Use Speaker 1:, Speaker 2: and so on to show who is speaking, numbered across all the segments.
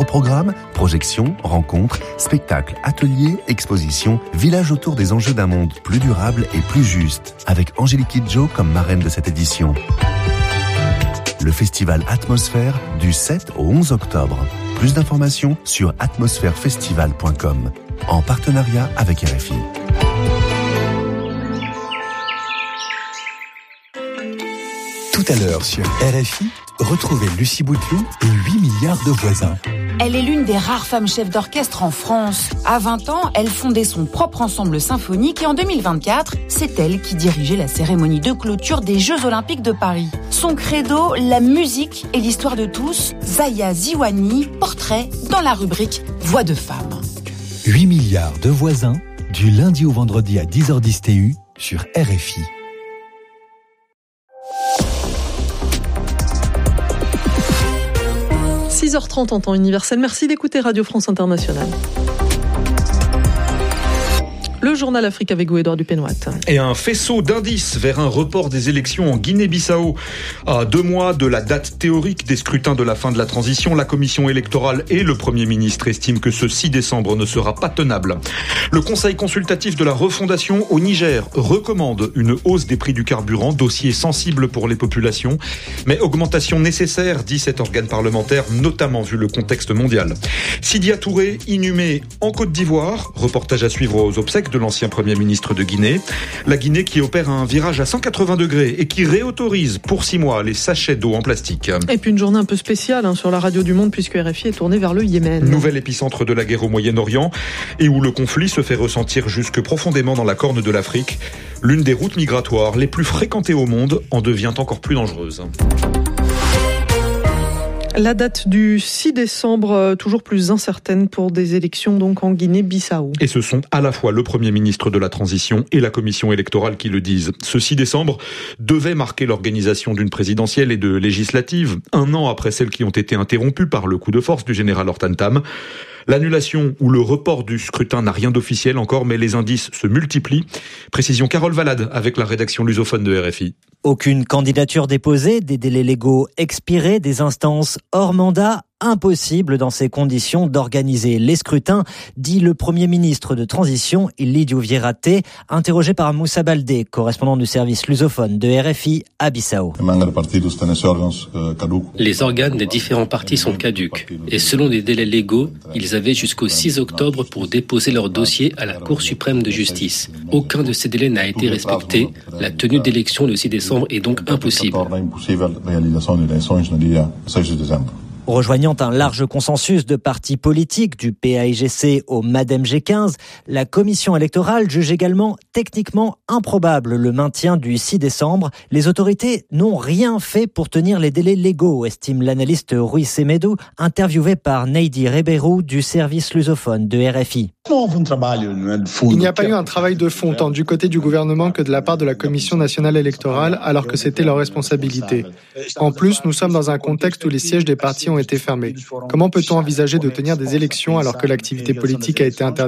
Speaker 1: programme, projections, rencontres, spectacles, ateliers, expositions, village autour des enjeux d'un monde plus durable et plus juste, avec Angélique Kidjo comme marraine de cette édition. Le festival Atmosphère du 7 au 11 octobre. Plus d'informations sur atmosphèrefestival.com, en partenariat avec RFI.
Speaker 2: Tout à l'heure sur RFI, retrouvez Lucie Bouteloup et 8 milliards de voisins.
Speaker 3: Elle est l'une des rares femmes chefs d'orchestre en France. À 20 ans, elle fondait son propre ensemble symphonique et en 2024, c'est elle qui dirigeait la cérémonie de clôture des Jeux Olympiques de Paris. Son credo, la musique et l'histoire de tous, Zaya Ziwani, portrait dans la rubrique Voix de femme.
Speaker 2: 8 milliards de voisins, du lundi au vendredi à 10h10 TU sur RFI.
Speaker 4: 6h30 en temps universel. Merci d'écouter Radio France Internationale. Le journal Afrique avec vous, Édouard Dupénoit.
Speaker 5: Et un faisceau d'indices vers un report des élections en Guinée-Bissau. À 2 mois de la date théorique des scrutins de la fin de la transition, la commission électorale et le Premier ministre estiment que ce 6 décembre ne sera pas tenable. Le Conseil consultatif de la refondation au Niger recommande une hausse des prix du carburant, dossier sensible pour les populations, mais augmentation nécessaire, dit cet organe parlementaire, notamment vu le contexte mondial. Sidia Touré, inhumé en Côte d'Ivoire, reportage à suivre aux obsèques de l'ancien Premier ministre de Guinée. La Guinée qui opère un virage à 180 degrés et qui réautorise pour 6 mois les sachets d'eau en plastique.
Speaker 4: Et puis une journée un peu spéciale sur la radio du monde puisque RFI est tournée vers le Yémen.
Speaker 5: Nouvel épicentre de la guerre au Moyen-Orient et où le conflit se fait ressentir jusque profondément dans la corne de l'Afrique. L'une des routes migratoires les plus fréquentées au monde en devient encore plus dangereuse.
Speaker 4: La date du 6 décembre, toujours plus incertaine pour des élections donc en Guinée-Bissau.
Speaker 5: Et ce sont à la fois le Premier ministre de la Transition et la Commission électorale qui le disent. Ce 6 décembre devait marquer l'organisation d'une présidentielle et de législatives, 1 an après celles qui ont été interrompues par le coup de force du général Hortan Tam. L'annulation ou le report du scrutin n'a rien d'officiel encore, mais les indices se multiplient. Précision Carole Valade avec la rédaction lusophone de RFI.
Speaker 6: Aucune candidature déposée, des délais légaux expirés, des instances hors mandat. Impossible dans ces conditions d'organiser les scrutins, dit le Premier ministre de transition, Lidio Vierate, interrogé par Moussa Baldé, correspondant du service lusophone de RFI à Bissau.
Speaker 7: Les organes des différents partis sont caducs et selon des délais légaux, ils avaient jusqu'au 6 octobre pour déposer leur dossier à la Cour suprême de justice. Aucun de ces délais n'a été respecté. La tenue d'élection le 6 décembre est donc impossible.
Speaker 6: Rejoignant un large consensus de partis politiques du PAIGC au MADEM G15, la commission électorale juge également techniquement improbable le maintien du 6 décembre. Les autorités n'ont rien fait pour tenir les délais légaux, estime l'analyste Rui Semedo, interviewé par Neidi Ribeiro du service lusophone de RFI.
Speaker 8: Il n'y a pas eu un travail de fond tant du côté du gouvernement que de la part de la Commission nationale électorale, alors que c'était leur responsabilité. En plus, nous sommes dans un contexte où les sièges des partis ont été fermés. Comment peut-on envisager de tenir des élections alors que l'activité politique a été interdite ?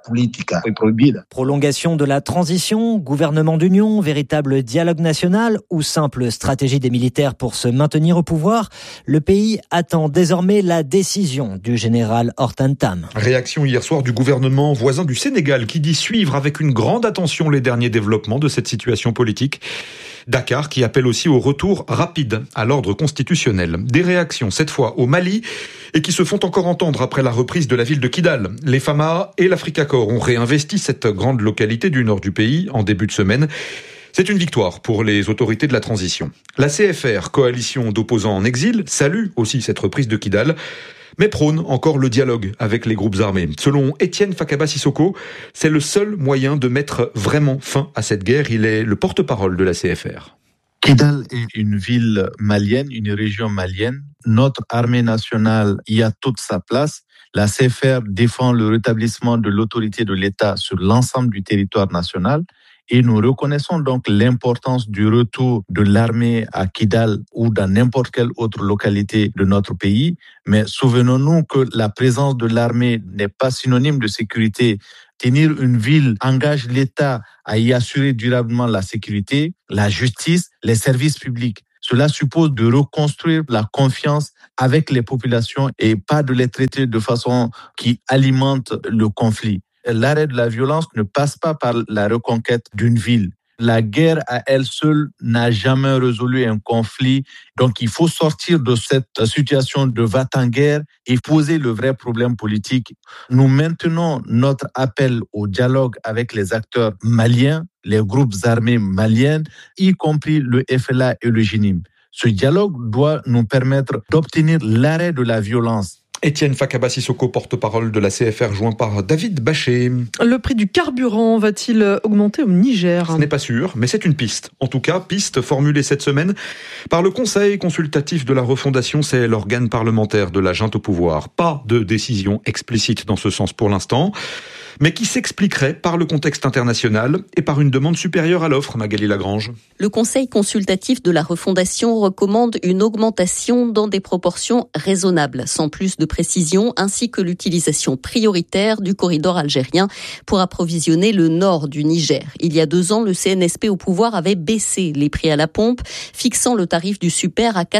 Speaker 6: Prolongation de la transition, gouvernement d'union, véritable dialogue national ou simple stratégie des militaires pour se maintenir au pouvoir, le pays attend désormais la décision du général Hortan Tam.
Speaker 5: Réaction hier soir du gouvernement voisin du Sénégal qui dit suivre avec une grande attention les derniers développements de cette situation politique. Dakar qui appelle aussi au retour rapide à l'ordre constitutionnel. Des réactions cette fois au Mali et qui se font encore entendre après la reprise de la ville de Kidal. Les Fama et l'Africacor ont réinvesti cette grande localité du nord du pays en début de semaine. C'est une victoire pour les autorités de la transition. La CFR, coalition d'opposants en exil, salue aussi cette reprise de Kidal, mais prône encore le dialogue avec les groupes armés. Selon Étienne Fakaba Sissoko, c'est le seul moyen de mettre vraiment fin à cette guerre. Il est le porte-parole de la CFR.
Speaker 9: Kidal est une ville malienne, une région malienne. Notre armée nationale y a toute sa place. La CFR défend le rétablissement de l'autorité de l'État sur l'ensemble du territoire national. Et nous reconnaissons donc l'importance du retour de l'armée à Kidal ou dans n'importe quelle autre localité de notre pays. Mais souvenons-nous que la présence de l'armée n'est pas synonyme de sécurité. Tenir une ville engage l'État à y assurer durablement la sécurité, la justice, les services publics. Cela suppose de reconstruire la confiance avec les populations et pas de les traiter de façon qui alimente le conflit. L'arrêt de la violence ne passe pas par la reconquête d'une ville. La guerre à elle seule n'a jamais résolu un conflit. Donc, il faut sortir de cette situation de va-t-en-guerre et poser le vrai problème politique. Nous maintenons notre appel au dialogue avec les acteurs maliens, les groupes armés maliens, y compris le FLA et le JNIM. Ce dialogue doit nous permettre d'obtenir l'arrêt de la violence.
Speaker 5: Étienne Fakaba Sissoko, porte-parole de la CFR, joint par David Bachet.
Speaker 4: Le prix du carburant va-t-il augmenter au Niger ?
Speaker 5: Ce n'est pas sûr, mais c'est une piste. En tout cas, piste formulée cette semaine par le Conseil consultatif de la refondation, c'est l'organe parlementaire de la junte au pouvoir. Pas de décision explicite dans ce sens pour l'instant, mais qui s'expliquerait par le contexte international et par une demande supérieure à l'offre, Magali Lagrange.
Speaker 10: Le Conseil consultatif de la refondation recommande une augmentation dans des proportions raisonnables, sans plus de précision, ainsi que l'utilisation prioritaire du corridor algérien pour approvisionner le nord du Niger. Il y a 2 ans, le CNSP au pouvoir avait baissé les prix à la pompe, fixant le tarif du super à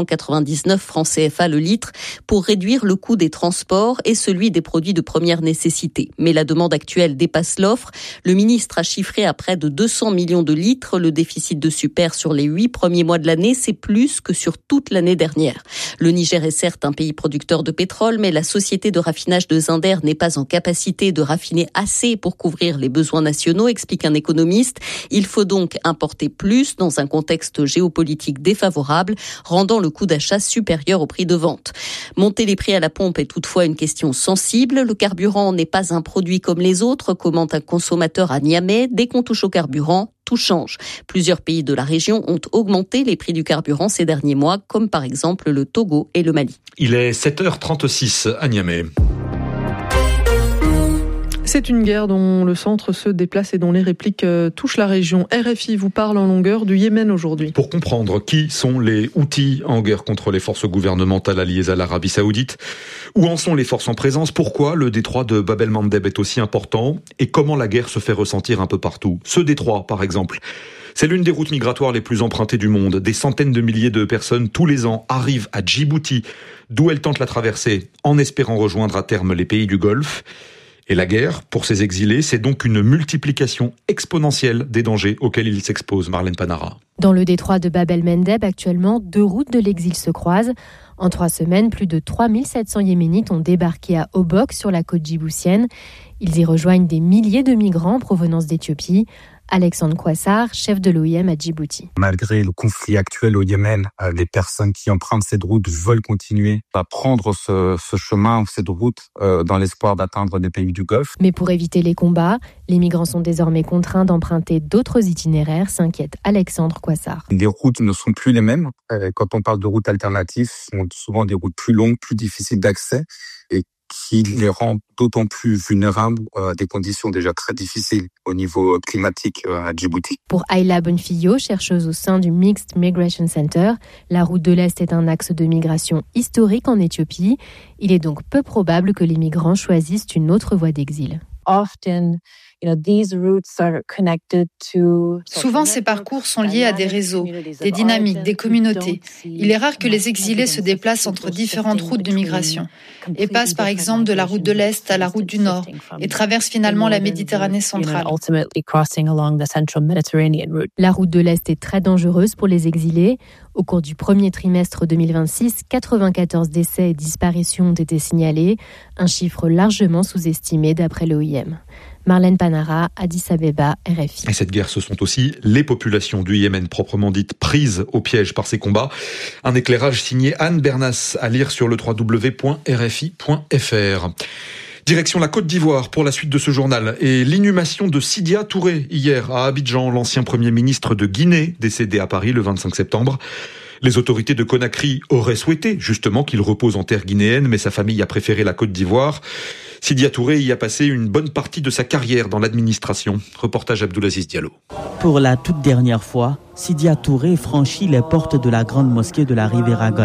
Speaker 10: 499 francs CFA le litre pour réduire le coût des transports et celui des produits de première nécessité. Mais la demande actuelle dépasse l'offre. Le ministre a chiffré à près de 200 millions de litres. Le déficit de super sur les 8 premiers mois de l'année, c'est plus que sur toute l'année dernière. Le Niger est certes un pays producteur de pétrole, mais la société de raffinage de Zinder n'est pas en capacité de raffiner assez pour couvrir les besoins nationaux, explique un économiste. Il faut donc importer plus dans un contexte géopolitique défavorable, rendant le coût d'achat supérieur au prix de vente. Monter les prix à la pompe est toutefois une question sensible. Le carburant n'est pas un produit comme les autres, commente un consommateur à Niamey. Dès qu'on touche au carburant, tout change. Plusieurs pays de la région ont augmenté les prix du carburant ces derniers mois, comme par exemple le Togo et le Mali.
Speaker 5: Il est 7h36 à Niamey.
Speaker 4: C'est une guerre dont le centre se déplace et dont les répliques touchent la région. RFI vous parle en longueur du Yémen aujourd'hui.
Speaker 5: Pour comprendre qui sont les Houthis en guerre contre les forces gouvernementales alliées à l'Arabie Saoudite, où en sont les forces en présence, pourquoi le détroit de Bab el-Mandeb est aussi important et comment la guerre se fait ressentir un peu partout. Ce détroit, par exemple, c'est l'une des routes migratoires les plus empruntées du monde. Des centaines de milliers de personnes tous les ans arrivent à Djibouti, d'où elles tentent la traversée en espérant rejoindre à terme les pays du Golfe. Et la guerre, pour ces exilés, c'est donc une multiplication exponentielle des dangers auxquels ils s'exposent. Marlène Panara.
Speaker 11: Dans le détroit de Bab el-Mandeb, actuellement, 2 routes de l'exil se croisent. En 3 semaines, plus de 3700 Yéménites ont débarqué à Obok, sur la côte djiboutienne. Ils y rejoignent des milliers de migrants en provenance d'Éthiopie. Alexandre Kouassar, chef de l'OIM à Djibouti.
Speaker 12: Malgré le conflit actuel au Yémen, les personnes qui empruntent cette route veulent continuer à prendre ce chemin, cette route, dans l'espoir d'atteindre des pays du Golfe.
Speaker 11: Mais pour éviter les combats, les migrants sont désormais contraints d'emprunter d'autres itinéraires, s'inquiète Alexandre Kouassar.
Speaker 12: Les routes ne sont plus les mêmes. Quand on parle de routes alternatives, ce sont souvent des routes plus longues, plus difficiles d'accès et qui les rend d'autant plus vulnérables à des conditions déjà très difficiles au niveau climatique à Djibouti.
Speaker 11: Pour Ayla Bonfillo, chercheuse au sein du Mixed Migration Center, la route de l'Est est un axe de migration historique en Éthiopie. Il est donc peu probable que les migrants choisissent une autre voie d'exil.
Speaker 13: Souvent, ces parcours sont liés à des réseaux, des dynamiques, des communautés. Il est rare que les exilés se déplacent entre différentes routes de migration et passent par exemple de la route de l'Est à la route du Nord et traversent finalement la Méditerranée centrale.
Speaker 11: La route de l'Est est très dangereuse pour les exilés. Au cours du premier trimestre 2026, 94 décès et disparitions ont été signalés, un chiffre largement sous-estimé d'après l'OIM. Marlène Panara, Addis Abeba, RFI.
Speaker 5: Et cette guerre, ce sont aussi les populations du Yémen proprement dites prises au piège par ces combats. Un éclairage signé Anne Bernas à lire sur le www.rfi.fr. Direction la Côte d'Ivoire pour la suite de ce journal et l'inhumation de Sidya Touré hier à Abidjan, l'ancien Premier ministre de Guinée, décédé à Paris le 25 septembre. Les autorités de Conakry auraient souhaité justement qu'il repose en terre guinéenne, mais sa famille a préféré la Côte d'Ivoire. Sidya Touré y a passé une bonne partie de sa carrière dans l'administration. Reportage Abdoulaziz Diallo.
Speaker 14: Pour la toute dernière fois, Sidya Touré franchit les portes de la grande mosquée de la Ribera Golfe.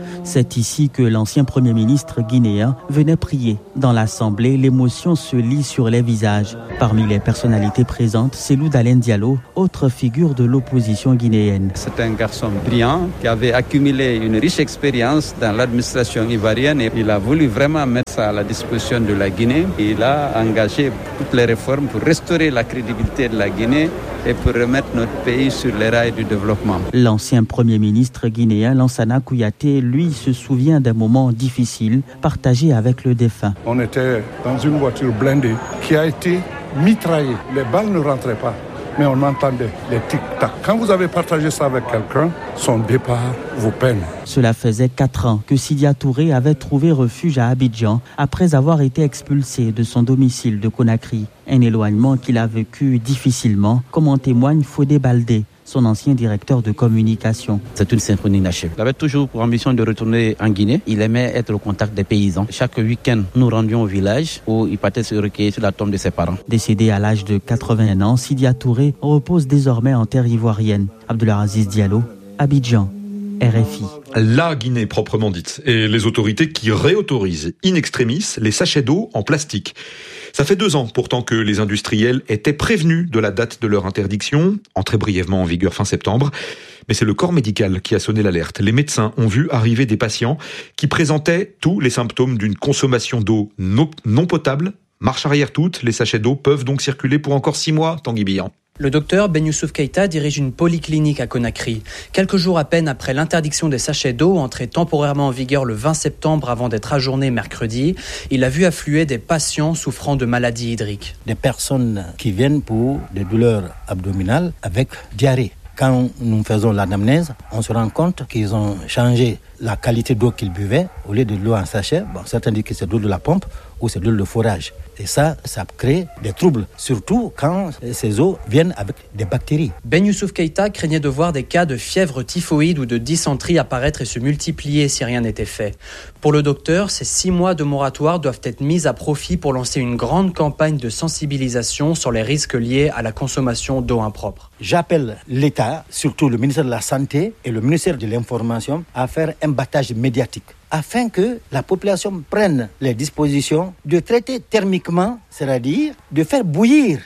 Speaker 14: C'est ici que l'ancien Premier ministre guinéen venait prier. Dans l'Assemblée, l'émotion se lit sur les visages. Parmi les personnalités présentes, Cellou Dalein Diallo, autre figure de l'opposition guinéenne.
Speaker 15: C'est un garçon brillant qui avait accumulé une riche expérience dans l'administration ivoirienne et il a voulu vraiment mettre ça à la disposition de la Guinée. Il a engagé toutes les réformes pour restaurer la crédibilité de la Guinée et pour remettre notre pays sur les rails du développement.
Speaker 14: L'ancien Premier ministre guinéen Lansana Kouyaté, lui, se souvient d'un moment difficile partagé avec le défunt.
Speaker 16: On était dans une voiture blindée qui a été mitraillée. Les balles ne rentraient pas, mais on entendait les tic-tac. Quand vous avez partagé ça avec quelqu'un, son départ vous peine.
Speaker 14: Cela faisait 4 ans que Sidia Touré avait trouvé refuge à Abidjan après avoir été expulsé de son domicile de Conakry. Un éloignement qu'il a vécu difficilement, comme en témoigne Fodé Baldé, son ancien directeur de communication.
Speaker 17: C'est une symphonie inachevée. Il avait toujours pour ambition de retourner en Guinée. Il aimait être au contact des paysans. Chaque week-end, nous rendions au village où il partait se recueillir sur la tombe de ses parents.
Speaker 14: Décédé à l'âge de 81 ans, Sidia Touré repose désormais en terre ivoirienne. Abdelaziz Diallo, Abidjan, RFI.
Speaker 5: La Guinée proprement dite, et les autorités qui réautorisent in extremis les sachets d'eau en plastique. Ça fait 2 ans pourtant que les industriels étaient prévenus de la date de leur interdiction, entrée brièvement en vigueur fin septembre. Mais c'est le corps médical qui a sonné l'alerte. Les médecins ont vu arriver des patients qui présentaient tous les symptômes d'une consommation d'eau non potable. Marche arrière toute, les sachets d'eau peuvent donc circuler pour encore 6 mois, Tanguy Billan.
Speaker 18: Le docteur Ben Youssouf Keïta dirige une polyclinique à Conakry. Quelques jours à peine après l'interdiction des sachets d'eau, entrée temporairement en vigueur le 20 septembre avant d'être ajournée mercredi, il a vu affluer des patients souffrant de maladies hydriques.
Speaker 19: Des personnes qui viennent pour des douleurs abdominales avec diarrhée. Quand nous faisons l'anamnèse, on se rend compte qu'ils ont changé la qualité d'eau qu'ils buvaient. Au lieu de l'eau en sachet, certains disent que c'est de l'eau de la pompe ou c'est de l'eau de forage. Et ça crée des troubles, surtout quand ces eaux viennent avec des bactéries.
Speaker 18: Ben Youssouf Keïta craignait de voir des cas de fièvre typhoïde ou de dysenterie apparaître et se multiplier si rien n'était fait. Pour le docteur, ces 6 mois de moratoire doivent être mis à profit pour lancer une grande campagne de sensibilisation sur les risques liés à la consommation d'eau impropre.
Speaker 19: J'appelle l'État, surtout le ministère de la Santé et le ministère de l'Information, à faire un battage médiatique afin que la population prenne les dispositions de traiter thermiquement, c'est-à-dire de faire bouillir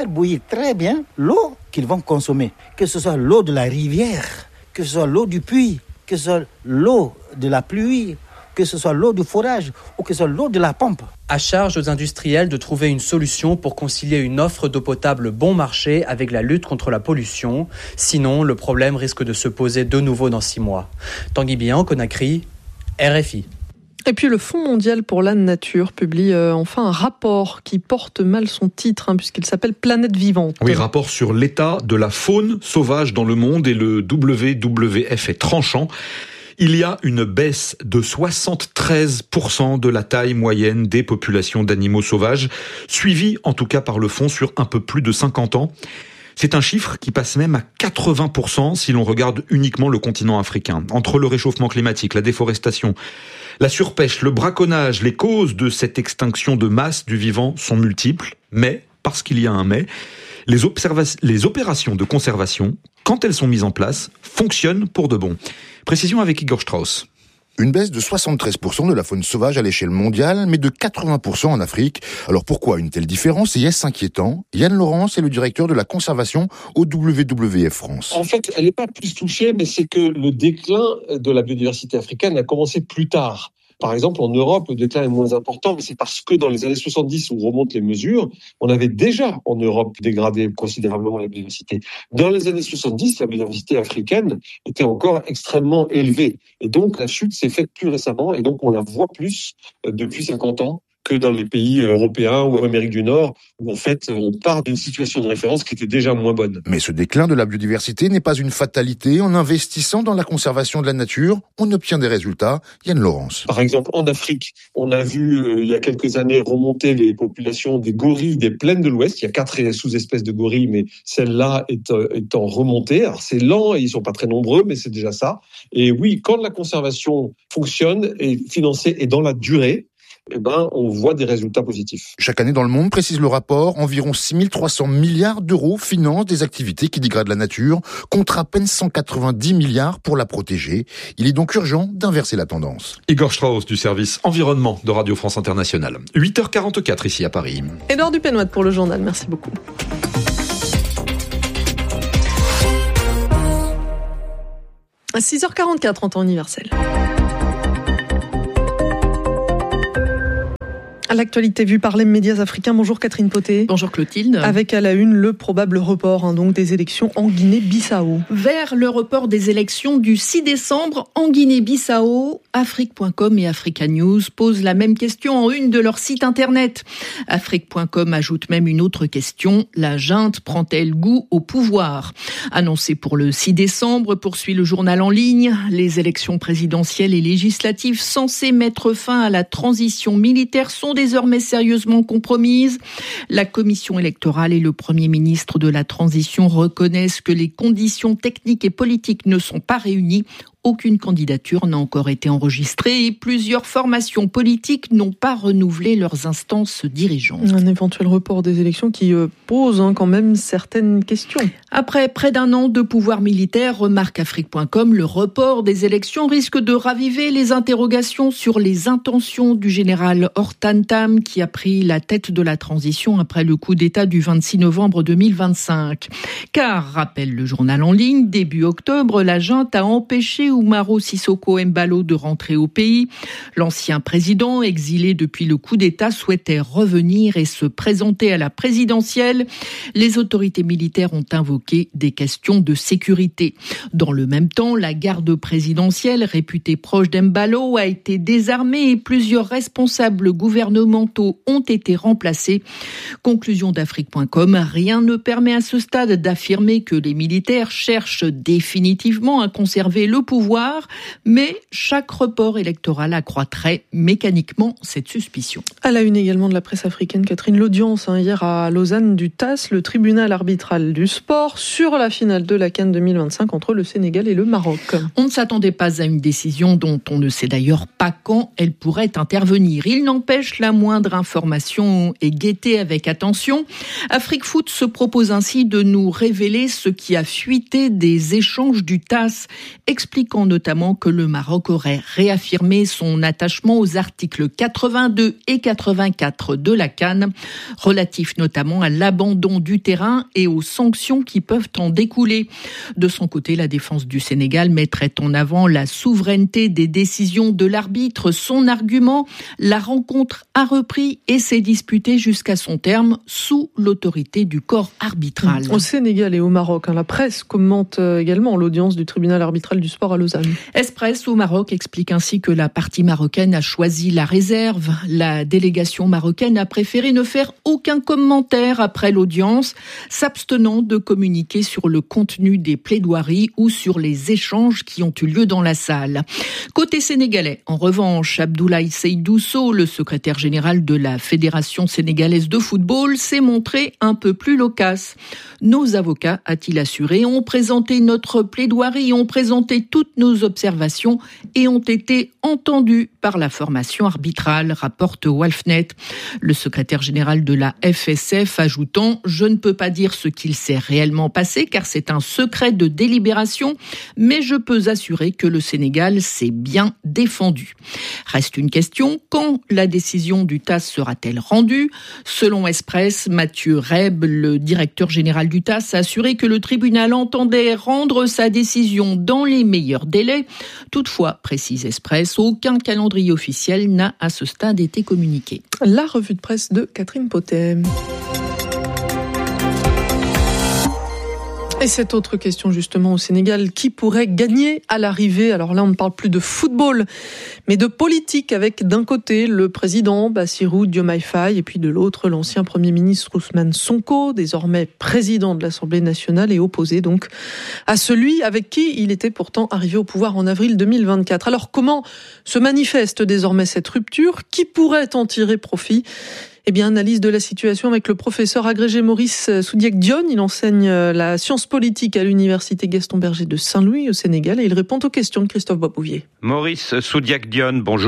Speaker 19: très bien l'eau qu'ils vont consommer, que ce soit l'eau de la rivière, que ce soit l'eau du puits, que ce soit l'eau de la pluie, que ce soit l'eau du forage ou que ce soit l'eau de la pompe.
Speaker 18: À charge aux industriels de trouver une solution pour concilier une offre d'eau potable bon marché avec la lutte contre la pollution. Sinon, le problème risque de se poser de nouveau dans 6 mois. Tanguy Billan, Conakry, RFI.
Speaker 4: Et puis le Fonds mondial pour la nature publie enfin un rapport qui porte mal son titre puisqu'il s'appelle Planète vivante.
Speaker 5: Oui, rapport sur l'état de la faune sauvage dans le monde, et le WWF est tranchant. Il y a une baisse de 73% de la taille moyenne des populations d'animaux sauvages, suivie en tout cas par le fonds sur un peu plus de 50 ans. C'est un chiffre qui passe même à 80% si l'on regarde uniquement le continent africain. Entre le réchauffement climatique, la déforestation, la surpêche, le braconnage, les causes de cette extinction de masse du vivant sont multiples. Mais, parce qu'il y a un mais, les opérations de conservation, quand elles sont mises en place, fonctionnent pour de bon. Précision avec Igor Strauss.
Speaker 20: Une baisse de 73% de la faune sauvage à l'échelle mondiale, mais de 80% en Afrique. Alors pourquoi une telle différence et est-ce inquiétant ? Yann Laurence est le directeur de la conservation au WWF France.
Speaker 21: En fait, elle n'est pas plus touchée, mais c'est que le déclin de la biodiversité africaine a commencé plus tard. Par exemple, en Europe, le déclin est moins important, mais c'est parce que dans les années 70, où remontent les mesures, on avait déjà en Europe dégradé considérablement la biodiversité. Dans les années 70, la biodiversité africaine était encore extrêmement élevée. Et donc, la chute s'est faite plus récemment, et donc on la voit plus depuis 50 ans que dans les pays européens ou en Amérique du Nord, où en fait, on part d'une situation de référence qui était déjà moins bonne.
Speaker 20: Mais ce déclin de la biodiversité n'est pas une fatalité. En investissant dans la conservation de la nature, on obtient des résultats. Yann Laurence.
Speaker 21: Par exemple, en Afrique, on a vu il y a quelques années remonter les populations des gorilles des plaines de l'Ouest. Il y a 4 sous-espèces de gorilles, mais celle-là est en remontée. Alors c'est lent et ils sont pas très nombreux, mais c'est déjà ça. Et oui, quand la conservation fonctionne et financée et dans la durée, on voit des résultats positifs.
Speaker 20: Chaque année dans le monde, précise le rapport, environ 6 300 milliards d'euros financent des activités qui dégradent la nature, contre à peine 190 milliards pour la protéger. Il est donc urgent d'inverser la tendance.
Speaker 5: Igor Strauss du service environnement de Radio France Internationale. 8h44 ici à Paris.
Speaker 4: Édouard Dupenoit pour le journal, merci beaucoup. À 6h44 en temps universel. L'actualité vue par les médias africains. Bonjour Catherine Poté.
Speaker 1: Bonjour Clotilde.
Speaker 4: Avec à la une le probable report donc des élections en Guinée-Bissau.
Speaker 1: Vers le report des élections du 6 décembre en Guinée-Bissau, Afrique.com et Africa News posent la même question en une de leur site internet. Afrique.com ajoute même une autre question. La junte prend-elle goût au pouvoir ? Annoncé pour le 6 décembre, poursuit le journal en ligne. Les élections présidentielles et législatives censées mettre fin à la transition militaire sont désormais sérieusement compromises. La commission électorale et le Premier ministre de la transition reconnaissent que les conditions techniques et politiques ne sont pas réunies. Aucune candidature n'a encore été enregistrée et plusieurs formations politiques n'ont pas renouvelé leurs instances dirigeantes.
Speaker 4: Un éventuel report des élections qui pose quand même certaines questions.
Speaker 1: Après près d'un an de pouvoir militaire, remarque Afrique.com, le report des élections risque de raviver les interrogations sur les intentions du général Hortan Tam qui a pris la tête de la transition après le coup d'État du 26 novembre 2025. Car, rappelle le journal en ligne, début octobre, la junte a empêché Umaro Sissoko Embalo de rentrer au pays. L'ancien président, exilé depuis le coup d'État, souhaitait revenir et se présenter à la présidentielle. Les autorités militaires ont invoqué des questions de sécurité. Dans le même temps, la garde présidentielle, réputée proche d'Embalo, a été désarmée et plusieurs responsables gouvernementaux ont été remplacés. Conclusion d'Afrique.com, rien ne permet à ce stade d'affirmer que les militaires cherchent définitivement à conserver le pouvoir, mais chaque report électoral accroîtrait mécaniquement cette suspicion.
Speaker 4: À la une également de la presse africaine, Catherine, l'audience hier à Lausanne du TAS, le tribunal arbitral du sport, sur la finale de la CAN 2025 entre le Sénégal et le Maroc.
Speaker 1: On ne s'attendait pas à une décision dont on ne sait d'ailleurs pas quand elle pourrait intervenir. Il n'empêche, la moindre information est guettée avec attention. Afrique Foot se propose ainsi de nous révéler ce qui a fuité des échanges du TAS, expliquant notamment que le Maroc aurait réaffirmé son attachement aux articles 82 et 84 de la CAN, relatifs notamment à l'abandon du terrain et aux sanctions qui peuvent en découler. De son côté, la défense du Sénégal mettrait en avant la souveraineté des décisions de l'arbitre. Son argument, la rencontre a repris et s'est disputée jusqu'à son terme sous l'autorité du corps arbitral.
Speaker 4: Au Sénégal et au Maroc, la presse commente également l'audience du tribunal arbitral du sport à Lausanne.
Speaker 1: Express au Maroc explique ainsi que la partie marocaine a choisi la réserve. La délégation marocaine a préféré ne faire aucun commentaire après l'audience, s'abstenant de communiquer sur le contenu des plaidoiries ou sur les échanges qui ont eu lieu dans la salle. Côté sénégalais, en revanche, Abdoulaye Seydou Sow, le secrétaire général de la Fédération sénégalaise de football, s'est montré un peu plus loquace. Nos avocats, a-t-il assuré, ont présenté notre plaidoirie, ont présenté toutes nos observations et ont été entendus par la formation arbitrale, rapporte Walfnet. Le secrétaire général de la FSF ajoutant « Je ne peux pas dire ce qu'il s'est réellement passé car c'est un secret de délibération, mais je peux assurer que le Sénégal s'est bien défendu ». Reste une question, quand la décision du TAS sera-t-elle rendue ? Selon Express, Mathieu Reb, le directeur général du TAS, a assuré que le tribunal entendait rendre sa décision dans les meilleurs délais. Toutefois, précise Express, aucun calendrier officiel n'a à ce stade été communiqué.
Speaker 4: La revue de presse de Catherine Potet. Et cette autre question justement au Sénégal, qui pourrait gagner à l'arrivée ? Alors là, on ne parle plus de football, mais de politique, avec d'un côté le président Bassirou Diomaye Faye et puis de l'autre l'ancien Premier ministre Ousmane Sonko, désormais président de l'Assemblée nationale et opposé donc à celui avec qui il était pourtant arrivé au pouvoir en avril 2024. Alors comment se manifeste désormais cette rupture ? Qui pourrait en tirer profit ? Eh bien, analyse de la situation avec le professeur agrégé Maurice Soudiek-Dione. Il enseigne la science politique à l'université Gaston Berger de Saint-Louis au Sénégal et il répond aux questions de Christophe Boisbouvier.
Speaker 22: Maurice Soudiek-Dione, bonjour.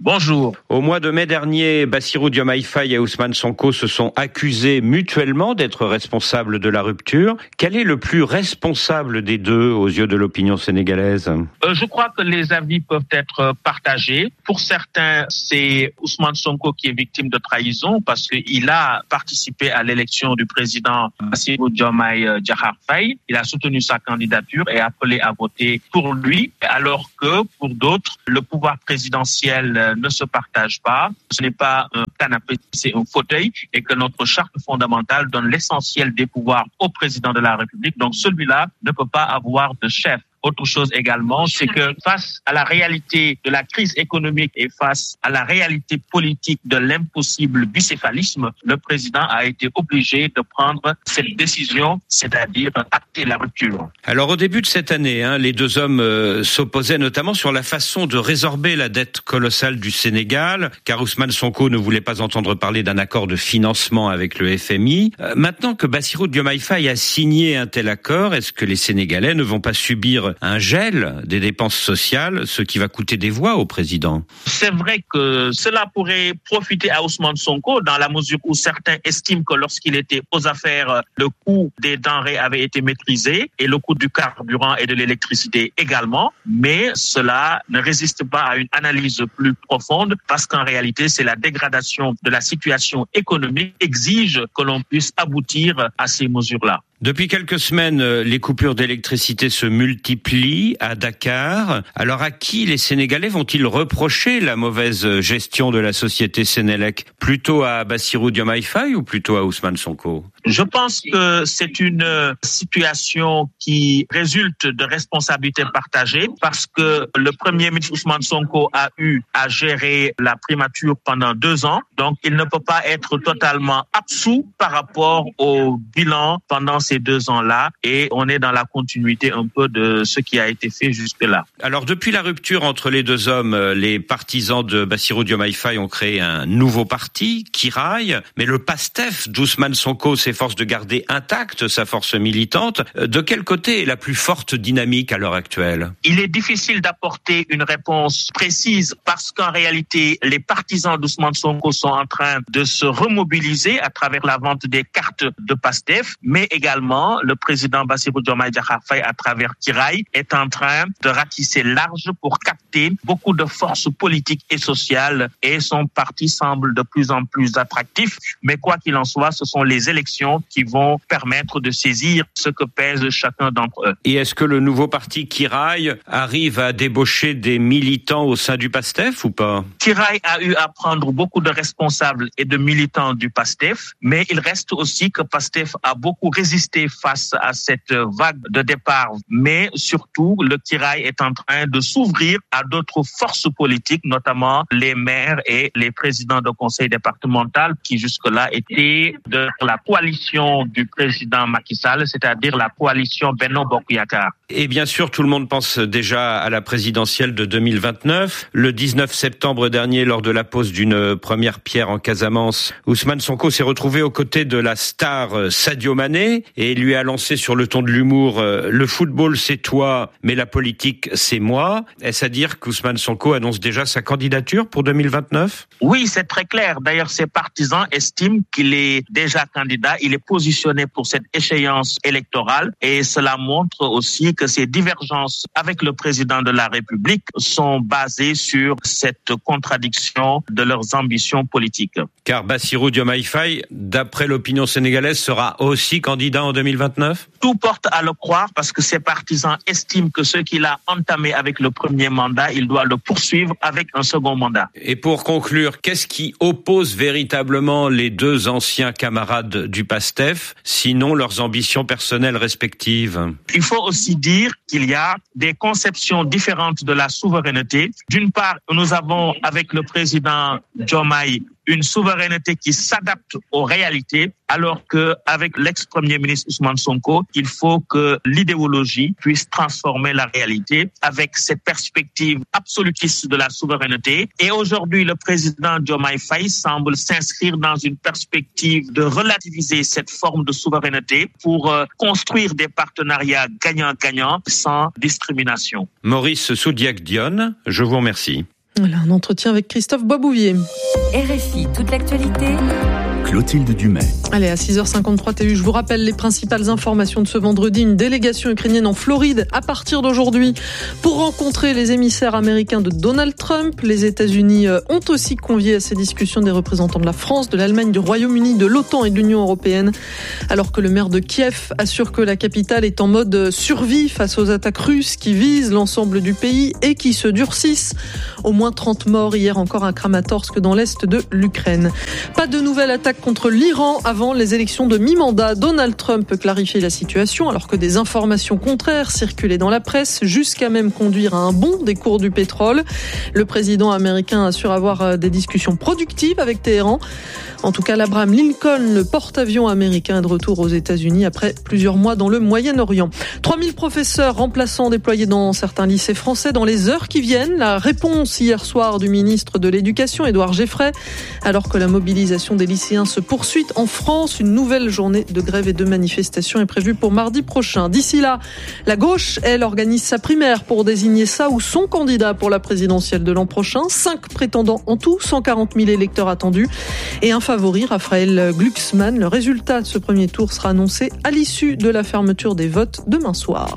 Speaker 3: Bonjour. Au mois de mai dernier, Bassirou Diomaye Faye et Ousmane Sonko se sont accusés mutuellement d'être responsables de la rupture. Quel est le plus responsable des deux aux yeux de l'opinion sénégalaise ?
Speaker 22: Je crois que les avis peuvent être partagés. Pour certains, c'est Ousmane Sonko qui est victime de trahison parce qu'il a participé à l'élection du président Bassirou Diomaye Diakhar Faye. Il a soutenu sa candidature et appelé à voter pour lui, alors que pour d'autres, le pouvoir présidentiel ne se partage pas. Ce n'est pas un canapé, c'est un fauteuil et que notre charte fondamentale donne l'essentiel des pouvoirs au président de la République. Donc celui-là ne peut pas avoir de chef. Autre chose également, c'est que face à la réalité de la crise économique et face à la réalité politique de l'impossible bicéphalisme, le président a été obligé de prendre cette décision, c'est-à-dire acter la rupture.
Speaker 3: Alors au début de cette année, les deux hommes s'opposaient notamment sur la façon de résorber la dette colossale du Sénégal, car Ousmane Sonko ne voulait pas entendre parler d'un accord de financement avec le FMI. Maintenant que Bassirou Diomaye Faye a signé un tel accord, est-ce que les Sénégalais ne vont pas subir un gel des dépenses sociales, ce qui va coûter des voix au président?
Speaker 22: C'est vrai que cela pourrait profiter à Ousmane Sonko dans la mesure où certains estiment que lorsqu'il était aux affaires, le coût des denrées avait été maîtrisé et le coût du carburant et de l'électricité également. Mais cela ne résiste pas à une analyse plus profonde parce qu'en réalité, c'est la dégradation de la situation économique qui exige que l'on puisse aboutir à ces mesures-là.
Speaker 3: Depuis quelques semaines, les coupures d'électricité se multiplient à Dakar. Alors à qui les Sénégalais vont-ils reprocher la mauvaise gestion de la société Sénélec ? Plutôt à Bassirou Diomaye Faye ou plutôt à Ousmane Sonko ?
Speaker 22: Je pense que c'est une situation qui résulte de responsabilités partagées parce que le premier ministre Ousmane Sonko a eu à gérer la primature pendant 2 ans. Donc il ne peut pas être totalement absous par rapport au bilan pendant ces 2 ans-là et on est dans la continuité un peu de ce qui a été fait jusque-là.
Speaker 3: Alors depuis la rupture entre les deux hommes, les partisans de Bassirou Diomaye Faye ont créé un nouveau parti, Kiraï, mais le PASTEF d'Ousmane Sonko s'efforce de garder intacte sa force militante. De quel côté est la plus forte dynamique à l'heure actuelle ?
Speaker 22: Il est difficile d'apporter une réponse précise parce qu'en réalité, les partisans d'Ousmane Sonko sont en train de se remobiliser à travers la vente des cartes de PASTEF, mais également le président Bassirou Diomaye Diakhar Faye, à travers Kiraï, est en train de ratisser large pour capter beaucoup de forces politiques et sociales et son parti semble de plus en plus attractif. Mais quoi qu'il en soit, ce sont les élections qui vont permettre de saisir ce que pèse chacun d'entre eux.
Speaker 3: Et est-ce que le nouveau parti Kiraï arrive à débaucher des militants au sein du PASTEF ou pas ?
Speaker 22: Kiraï a eu à prendre beaucoup de responsables et de militants du PASTEF, mais il reste aussi que PASTEF a beaucoup résisté face à cette vague de départ. Mais surtout, le Kiraï est en train de s'ouvrir à d'autres forces politiques, notamment les maires et les présidents de conseil départemental qui jusque-là étaient de la coalition du président Macky Sall, c'est-à-dire la coalition Benno Bokk Yakaar.
Speaker 3: Et bien sûr, tout le monde pense déjà à la présidentielle de 2029. Le 19 septembre dernier, lors de la pose d'une première pierre en Casamance, Ousmane Sonko s'est retrouvé aux côtés de la star Sadio Mané et lui a lancé sur le ton de l'humour « Le football, c'est toi, mais la politique, c'est moi ». Est-ce à dire qu'Ousmane Sonko annonce déjà sa candidature pour 2029 ?
Speaker 22: Oui, c'est très clair. D'ailleurs, ses partisans estiment qu'il est déjà candidat. Il est positionné pour cette échéance électorale et cela montre aussi que ces divergences avec le président de la République sont basées sur cette contradiction de leurs ambitions politiques.
Speaker 3: Car Bassirou Diomaye Faye, d'après l'opinion sénégalaise, sera aussi candidat en 2029 ?
Speaker 22: Tout porte à le croire parce que ses partisans estiment que ce qu'il a entamé avec le premier mandat, il doit le poursuivre avec un second mandat.
Speaker 3: Et pour conclure, qu'est-ce qui oppose véritablement les deux anciens camarades du PASTEF, sinon leurs ambitions personnelles respectives ?
Speaker 22: Il faut aussi dire qu'il y a des conceptions différentes de la souveraineté. D'une part, nous avons avec le président Diomaye une souveraineté qui s'adapte aux réalités, alors qu'avec l'ex-premier ministre Ousmane Sonko, il faut que l'idéologie puisse transformer la réalité avec cette perspective absolutiste de la souveraineté. Et aujourd'hui, le président Diomaye Faye semble s'inscrire dans une perspective de relativiser cette forme de souveraineté pour construire des partenariats gagnant-gagnant sans discrimination.
Speaker 3: Maurice Soudiac-Dione, je vous remercie.
Speaker 4: Voilà, un entretien avec Christophe Boisbouvier.
Speaker 2: RFI, toute l'actualité.
Speaker 7: Clotilde Dumais.
Speaker 4: Allez, à 6h53 TU, je vous rappelle les principales informations de ce vendredi. Une délégation ukrainienne en Floride à partir d'aujourd'hui pour rencontrer les émissaires américains de Donald Trump. Les États-Unis ont aussi convié à ces discussions des représentants de la France, de l'Allemagne, du Royaume-Uni, de l'OTAN et de l'Union européenne. Alors que le maire de Kiev assure que la capitale est en mode survie face aux attaques russes qui visent l'ensemble du pays et qui se durcissent. Au moins 30 morts hier encore à Kramatorsk dans l'est de l'Ukraine. Pas de nouvelles attaques contre l'Iran avant les élections de mi-mandat. Donald Trump peut clarifier la situation alors que des informations contraires circulaient dans la presse jusqu'à même conduire à un bond des cours du pétrole. Le président américain assure avoir des discussions productives avec Téhéran. En tout cas, l'Abraham Lincoln, le porte-avions américain, est de retour aux États-Unis après plusieurs mois dans le Moyen-Orient. 3000 professeurs remplaçants déployés dans certains lycées français dans les heures qui viennent. La réponse hier soir du ministre de l'Éducation, Édouard Geffray. Alors que la mobilisation des lycéens se poursuit en France, une nouvelle journée de grève et de manifestation est prévue pour mardi prochain. D'ici là, la gauche, elle, organise sa primaire pour désigner sa ou son candidat pour la présidentielle de l'an prochain. 5 prétendants en tout, 140 000 électeurs attendus. Et un favori, Raphaël Glucksmann. Le résultat de ce premier tour sera annoncé à l'issue de la fermeture des votes demain soir.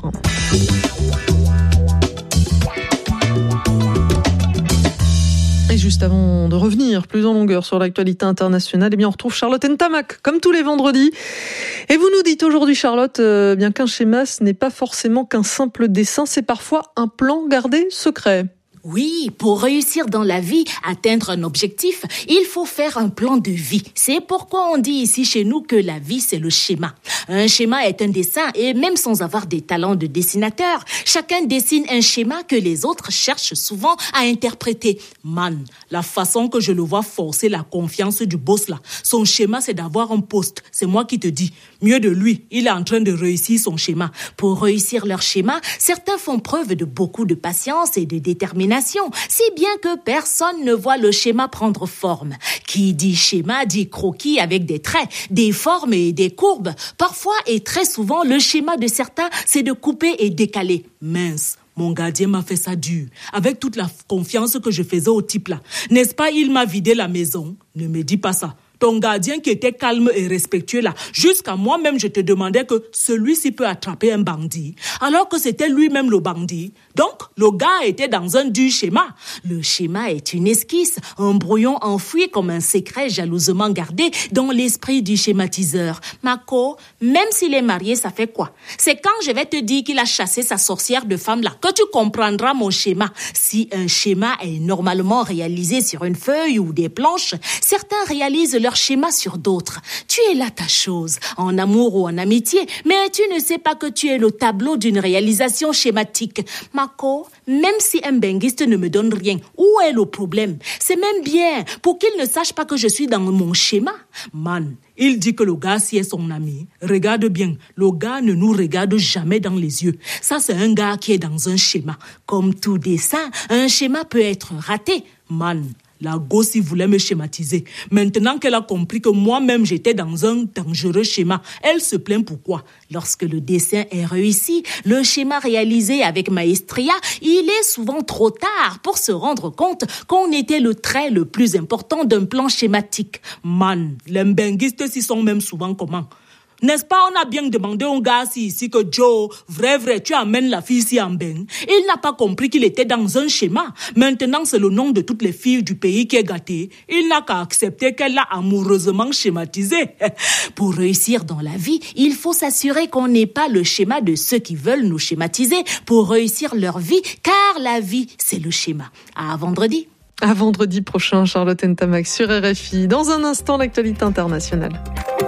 Speaker 4: Et juste avant de revenir plus en longueur sur l'actualité internationale, on retrouve Charlotte Ntamak, comme tous les vendredis. Et vous nous dites aujourd'hui, Charlotte, bien qu'un schéma, ce n'est pas forcément qu'un simple dessin, c'est parfois un plan gardé secret.
Speaker 23: Oui, pour réussir dans la vie, atteindre un objectif, il faut faire un plan de vie. C'est pourquoi on dit ici chez nous que la vie, c'est le schéma. Un schéma est un dessin et même sans avoir des talents de dessinateur, chacun dessine un schéma que les autres cherchent souvent à interpréter. Man, la façon que je le vois forcer la confiance du boss là, son schéma c'est d'avoir un poste. C'est moi qui te dis. Mieux de lui, il est en train de réussir son schéma. Pour réussir leur schéma, certains font preuve de beaucoup de patience et de détermination. Si bien que personne ne voit le schéma prendre forme. Qui dit schéma dit croquis avec des traits, des formes et des courbes. Parfois et très souvent, le schéma de certains, c'est de couper et décaler. Mince. Mon gardien m'a fait ça dur, avec toute la confiance que je faisais au type là. N'est-ce pas, il m'a vidé la maison? Ne me dis pas ça. Ton gardien qui était calme et respectueux là, jusqu'à moi-même je te demandais que celui-ci peut attraper un bandit, alors que c'était lui-même le bandit. Donc, le gars était dans un dur schéma. Le schéma est une esquisse, un brouillon enfoui comme un secret jalousement gardé dans l'esprit du schématiseur. Mako, même s'il est marié, ça fait quoi? C'est quand je vais te dire qu'il a chassé sa sorcière de femme là que tu comprendras mon schéma. Si un schéma est normalement réalisé sur une feuille ou des planches, certains réalisent leur schéma sur d'autres. Tu es là ta chose, en amour ou en amitié, mais tu ne sais pas que tu es le tableau d'une réalisation schématique. Mako, même si un benguiste ne me donne rien, où est le problème? C'est même bien pour qu'il ne sache pas que je suis dans mon schéma. Man, il dit que le gars si est son ami. Regarde bien, le gars ne nous regarde jamais dans les yeux. Ça, c'est un gars qui est dans un schéma. Comme tout dessin, un schéma peut être raté. Man, la gosse voulait me schématiser. Maintenant qu'elle a compris que moi-même j'étais dans un dangereux schéma, elle se plaint pourquoi? Lorsque le dessin est réussi, le schéma réalisé avec maestria, il est souvent trop tard pour se rendre compte qu'on était le trait le plus important d'un plan schématique. Man, les benguistes s'y sont même souvent comment? N'est-ce pas, on a bien demandé au gars ici que Joe, vrai, tu amènes la fille ici en Beng. Il n'a pas compris qu'il était dans un schéma. Maintenant, c'est le nom de toutes les filles du pays qui est gâté. Il n'a qu'à accepter qu'elle l'a amoureusement schématisé. Pour réussir dans la vie, il faut s'assurer qu'on n'ait pas le schéma de ceux qui veulent nous schématiser pour réussir leur vie, car la vie, c'est le schéma. À vendredi.
Speaker 4: À vendredi prochain, Charlotte Ntamak sur RFI. Dans un instant, l'actualité internationale.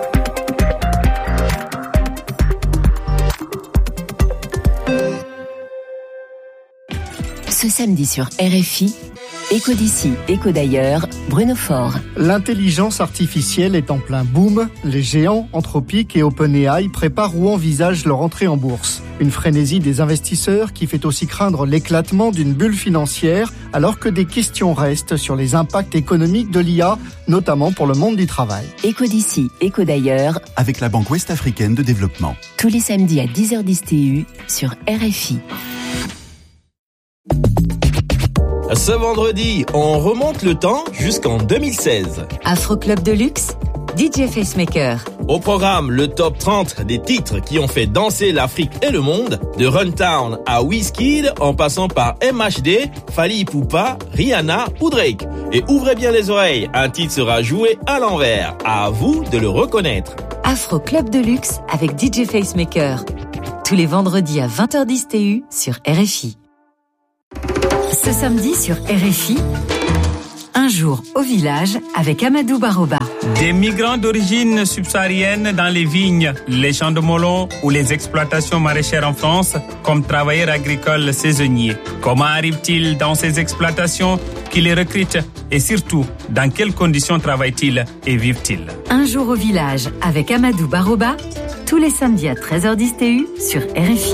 Speaker 2: Ce samedi sur RFI, Écho d'ici, écho d'ailleurs, Bruno Faure.
Speaker 24: L'intelligence artificielle est en plein boom. Les géants Anthropic et OpenAI préparent ou envisagent leur entrée en bourse. Une frénésie des investisseurs qui fait aussi craindre l'éclatement d'une bulle financière, alors que des questions restent sur les impacts économiques de l'IA, notamment pour le monde du travail.
Speaker 2: Écho d'ici, écho d'ailleurs,
Speaker 7: avec la Banque Ouest-Africaine de Développement.
Speaker 2: Tous les samedis à 10h10 TU sur RFI.
Speaker 6: Ce vendredi, on remonte le temps jusqu'en 2016.
Speaker 2: Afro Club de luxe, DJ Facemaker.
Speaker 6: Au programme, le top 30 des titres qui ont fait danser l'Afrique et le monde, de Runtown à Wizkid, en passant par MHD, Fally Ipupa, Rihanna ou Drake. Et ouvrez bien les oreilles, un titre sera joué à l'envers. À vous de le reconnaître.
Speaker 2: Afro Club de luxe avec DJ Facemaker. Tous les vendredis à 20h10 TU sur RFI. Ce samedi sur RFI, un jour au village avec Amadou Baroba.
Speaker 8: Des migrants d'origine subsaharienne dans les vignes, les champs de melon ou les exploitations maraîchères en France comme travailleurs agricoles saisonniers. Comment arrivent-ils dans ces exploitations? Qui les recrutent? Et surtout, dans quelles conditions travaillent-ils et vivent-ils?
Speaker 2: Un jour au village avec Amadou Baroba, tous les samedis à 13h10 TU sur RFI.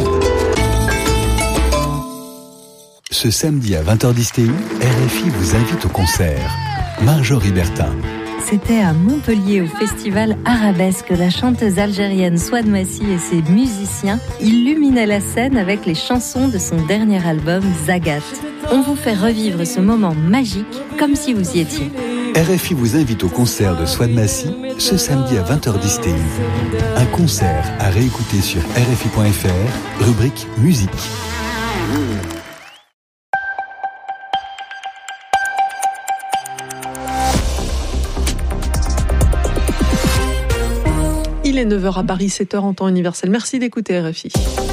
Speaker 7: Ce samedi à 20h10 TU, RFI vous invite au concert. Marjorie Bertin.
Speaker 9: C'était à Montpellier au festival Arabesque. La chanteuse algérienne Souad Massi et ses musiciens illuminaient la scène avec les chansons de son dernier album Zagat. On vous fait revivre ce moment magique comme si vous y étiez.
Speaker 7: RFI vous invite au concert de Souad Massi ce samedi à 20h10 TU. Un concert à réécouter sur rfi.fr, rubrique musique.
Speaker 4: Il est 9h à Paris, 7h en temps universel. Merci d'écouter RFI.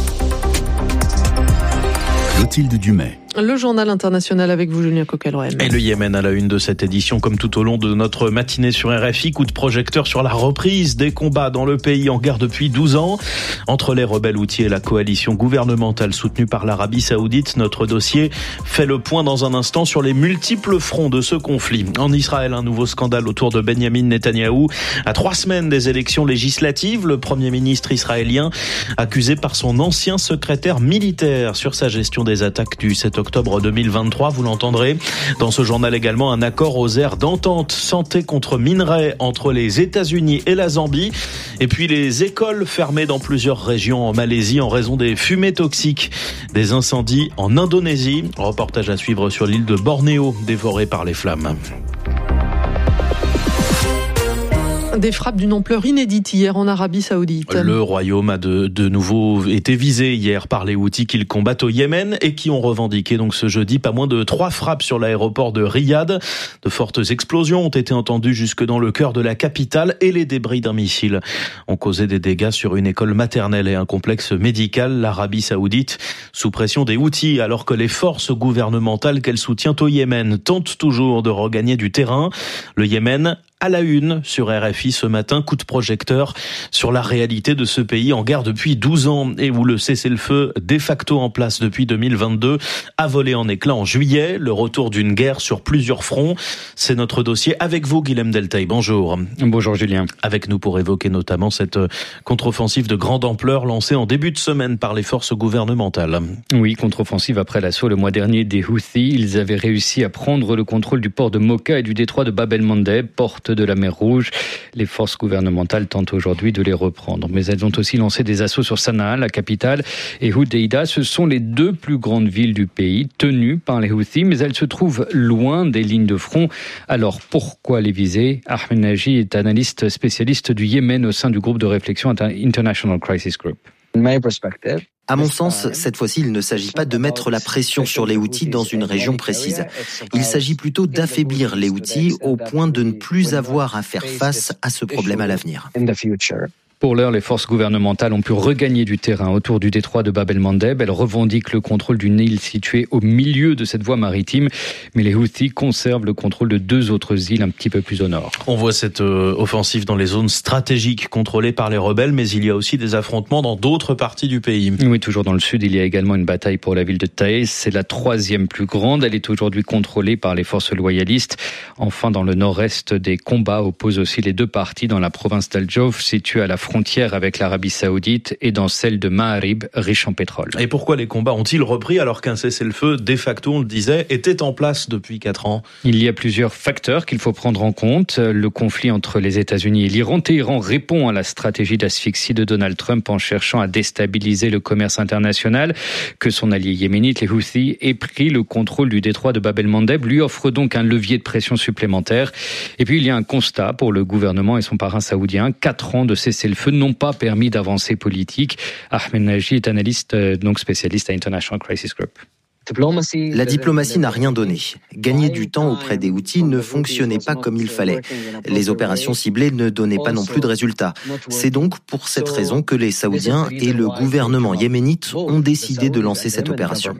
Speaker 7: Clotilde Dumais.
Speaker 4: Le journal international avec vous, Julien Coquelin.
Speaker 10: Et le Yémen à la une de cette édition, comme tout au long de notre matinée sur RFI, coup de projecteur sur la reprise des combats dans le pays en guerre depuis 12 ans. Entre les rebelles houthis et la coalition gouvernementale soutenue par l'Arabie Saoudite, notre dossier fait le point dans un instant sur les multiples fronts de ce conflit. En Israël, un nouveau scandale autour de Benjamin Netanyahou. À 3 semaines des élections législatives, le Premier ministre israélien accusé par son ancien secrétaire militaire sur sa gestion des attaques du 7 octobre 2023, vous l'entendrez. Dans ce journal également, un accord aux aires d'entente santé contre minerais entre les États-Unis et la Zambie. Et puis les écoles fermées dans plusieurs régions en Malaisie en raison des fumées toxiques des incendies en Indonésie. Reportage à suivre sur l'île de Bornéo, dévorée par les flammes.
Speaker 4: Des frappes d'une ampleur inédite hier en Arabie Saoudite.
Speaker 10: Le royaume a de nouveau été visé hier par les Houthis qu'ils combattent au Yémen et qui ont revendiqué donc ce jeudi pas moins de 3 frappes sur l'aéroport de Riyad. De fortes explosions ont été entendues jusque dans le cœur de la capitale et les débris d'un missile ont causé des dégâts sur une école maternelle et un complexe médical. L'Arabie Saoudite sous pression des Houthis alors que les forces gouvernementales qu'elle soutient au Yémen tentent toujours de regagner du terrain. Le Yémen à la une sur RFI ce matin, coup de projecteur sur la réalité de ce pays en guerre depuis 12 ans et où le cessez-le-feu de facto en place depuis 2022 a volé en éclats en juillet. Le retour d'une guerre sur plusieurs fronts, c'est notre dossier avec vous, Guilhem Deltaï. Bonjour.
Speaker 25: Bonjour Julien.
Speaker 10: Avec nous pour évoquer notamment cette contre-offensive de grande ampleur lancée en début de semaine par les forces gouvernementales.
Speaker 25: Oui, contre-offensive après l'assaut le mois dernier des Houthis. Ils avaient réussi à prendre le contrôle du port de Mocha et du détroit de Bab el-Mandeb, porte de la mer Rouge. Les forces gouvernementales tentent aujourd'hui de les reprendre. Mais elles ont aussi lancé des assauts sur Sanaa, la capitale, et Hodeïda. Ce sont les 2 plus grandes villes du pays, tenues par les Houthis, mais elles se trouvent loin des lignes de front. Alors pourquoi les viser? Ahmed Naji est analyste spécialiste du Yémen au sein du groupe de réflexion International Crisis Group.
Speaker 26: À mon sens, cette fois-ci, il ne s'agit pas de mettre la pression sur les Houthis dans une région précise. Il s'agit plutôt d'affaiblir les Houthis au point de ne plus avoir à faire face à ce problème à l'avenir.
Speaker 25: Pour l'heure, les forces gouvernementales ont pu regagner du terrain autour du détroit de Bab el-Mandeb. Elles revendiquent le contrôle d'une île située au milieu de cette voie maritime. Mais les Houthis conservent le contrôle de 2 autres îles un petit peu plus au nord.
Speaker 10: On voit cette offensive dans les zones stratégiques contrôlées par les rebelles, mais il y a aussi des affrontements dans d'autres parties du pays.
Speaker 25: Oui, toujours dans le sud, il y a également une bataille pour la ville de Taïs. C'est la 3e plus grande. Elle est aujourd'hui contrôlée par les forces loyalistes. Enfin, dans le nord-est, des combats opposent aussi les 2 parties dans la province d'Al-Jauf, située à la frontière frontière avec l'Arabie Saoudite et dans celle de Ma'arib, riche en pétrole.
Speaker 10: Et pourquoi les combats ont-ils repris alors qu'un cessez-le-feu, de facto, on le disait, était en place depuis 4 ans ?
Speaker 25: Il y a plusieurs facteurs qu'il faut prendre en compte. Le conflit entre les États-Unis et l'Iran. Téhéran répond à la stratégie d'asphyxie de Donald Trump en cherchant à déstabiliser le commerce international. Que son allié yéménite, les Houthis, ait pris le contrôle du détroit de Bab el-Mandeb lui offre donc un levier de pression supplémentaire. Et puis il y a un constat pour le gouvernement et son parrain saoudien. 4 ans de cessez-le-feu n'ont pas permis d'avancées politiques. Ahmed Naji est analyste, donc spécialiste à International Crisis Group.
Speaker 26: La diplomatie n'a rien donné. Gagner du temps auprès des Houthis ne fonctionnait pas comme il fallait. Les opérations ciblées ne donnaient pas non plus de résultats. C'est donc pour cette raison que les Saoudiens et le gouvernement yéménite ont décidé de lancer cette opération.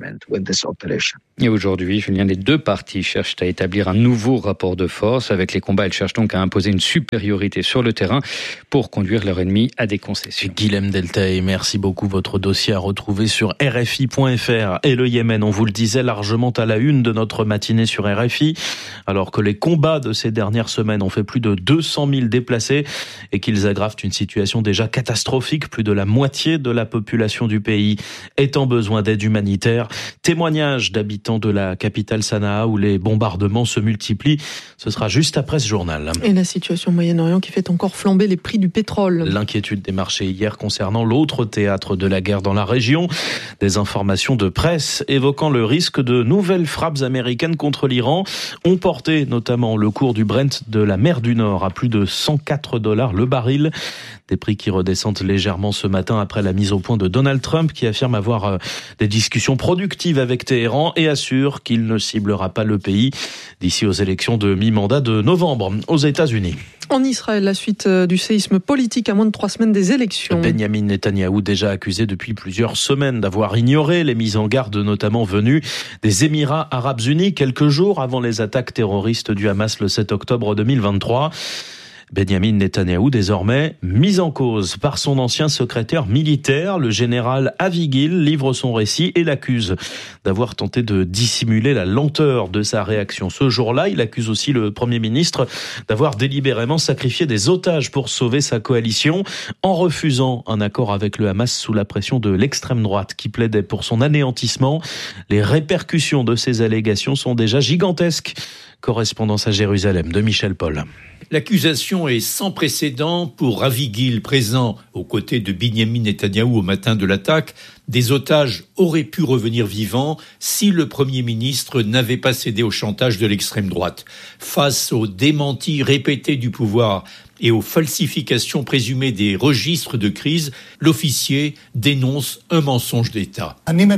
Speaker 25: Et aujourd'hui, Julien, les 2 parties cherchent à établir un nouveau rapport de force. Avec les combats, elles cherchent donc à imposer une supériorité sur le terrain pour conduire leur ennemi à des concessions.
Speaker 10: Guilhem Deltaï, merci beaucoup. Votre dossier à retrouver sur RFI.fr. Et le Yémen, on vous le disait, largement à la une de notre matinée sur RFI, alors que les combats de ces dernières semaines ont fait plus de 200 000 déplacés et qu'ils aggravent une situation déjà catastrophique. Plus de la moitié de la population du pays est en besoin d'aide humanitaire. Témoignage d'habitants de la capitale Sanaa où les bombardements se multiplient. Ce sera juste après ce journal.
Speaker 4: Et la situation au Moyen-Orient qui fait encore flamber les prix du pétrole.
Speaker 10: L'inquiétude des marchés hier concernant l'autre théâtre de la guerre dans la région. Des informations de presse évoquant le risque de nouvelles frappes américaines contre l'Iran ont porté notamment le cours du Brent de la mer du Nord à plus de $104 le baril. Des prix qui redescendent légèrement ce matin après la mise au point de Donald Trump qui affirme avoir des discussions productives avec Téhéran et assure qu'il ne ciblera pas le pays d'ici aux élections de mi-mandat de novembre aux États-Unis.
Speaker 4: En Israël, la suite du séisme politique à moins de 3 semaines des élections.
Speaker 10: Benyamin Netanyahou, déjà accusé depuis plusieurs semaines d'avoir ignoré les mises en garde notamment venues des Émirats Arabes Unis quelques jours avant les attaques terroristes du Hamas le 7 octobre 2023. Benyamin Netanyahou, désormais mis en cause par son ancien secrétaire militaire, le général Avigil, livre son récit et l'accuse d'avoir tenté de dissimuler la lenteur de sa réaction. Ce jour-là, il accuse aussi le Premier ministre d'avoir délibérément sacrifié des otages pour sauver sa coalition en refusant un accord avec le Hamas sous la pression de l'extrême droite qui plaidait pour son anéantissement. Les répercussions de ces allégations sont déjà gigantesques. Correspondance à Jérusalem de Michel Paul.
Speaker 11: L'accusation est sans précédent pour Avigil, présent aux côtés de Binyamin Netanyahou au matin de l'attaque. Des otages auraient pu revenir vivants si le Premier ministre n'avait pas cédé au chantage de l'extrême droite. Face aux démentis répétés du pouvoir et aux falsifications présumées des registres de crise, l'officier dénonce un mensonge d'État.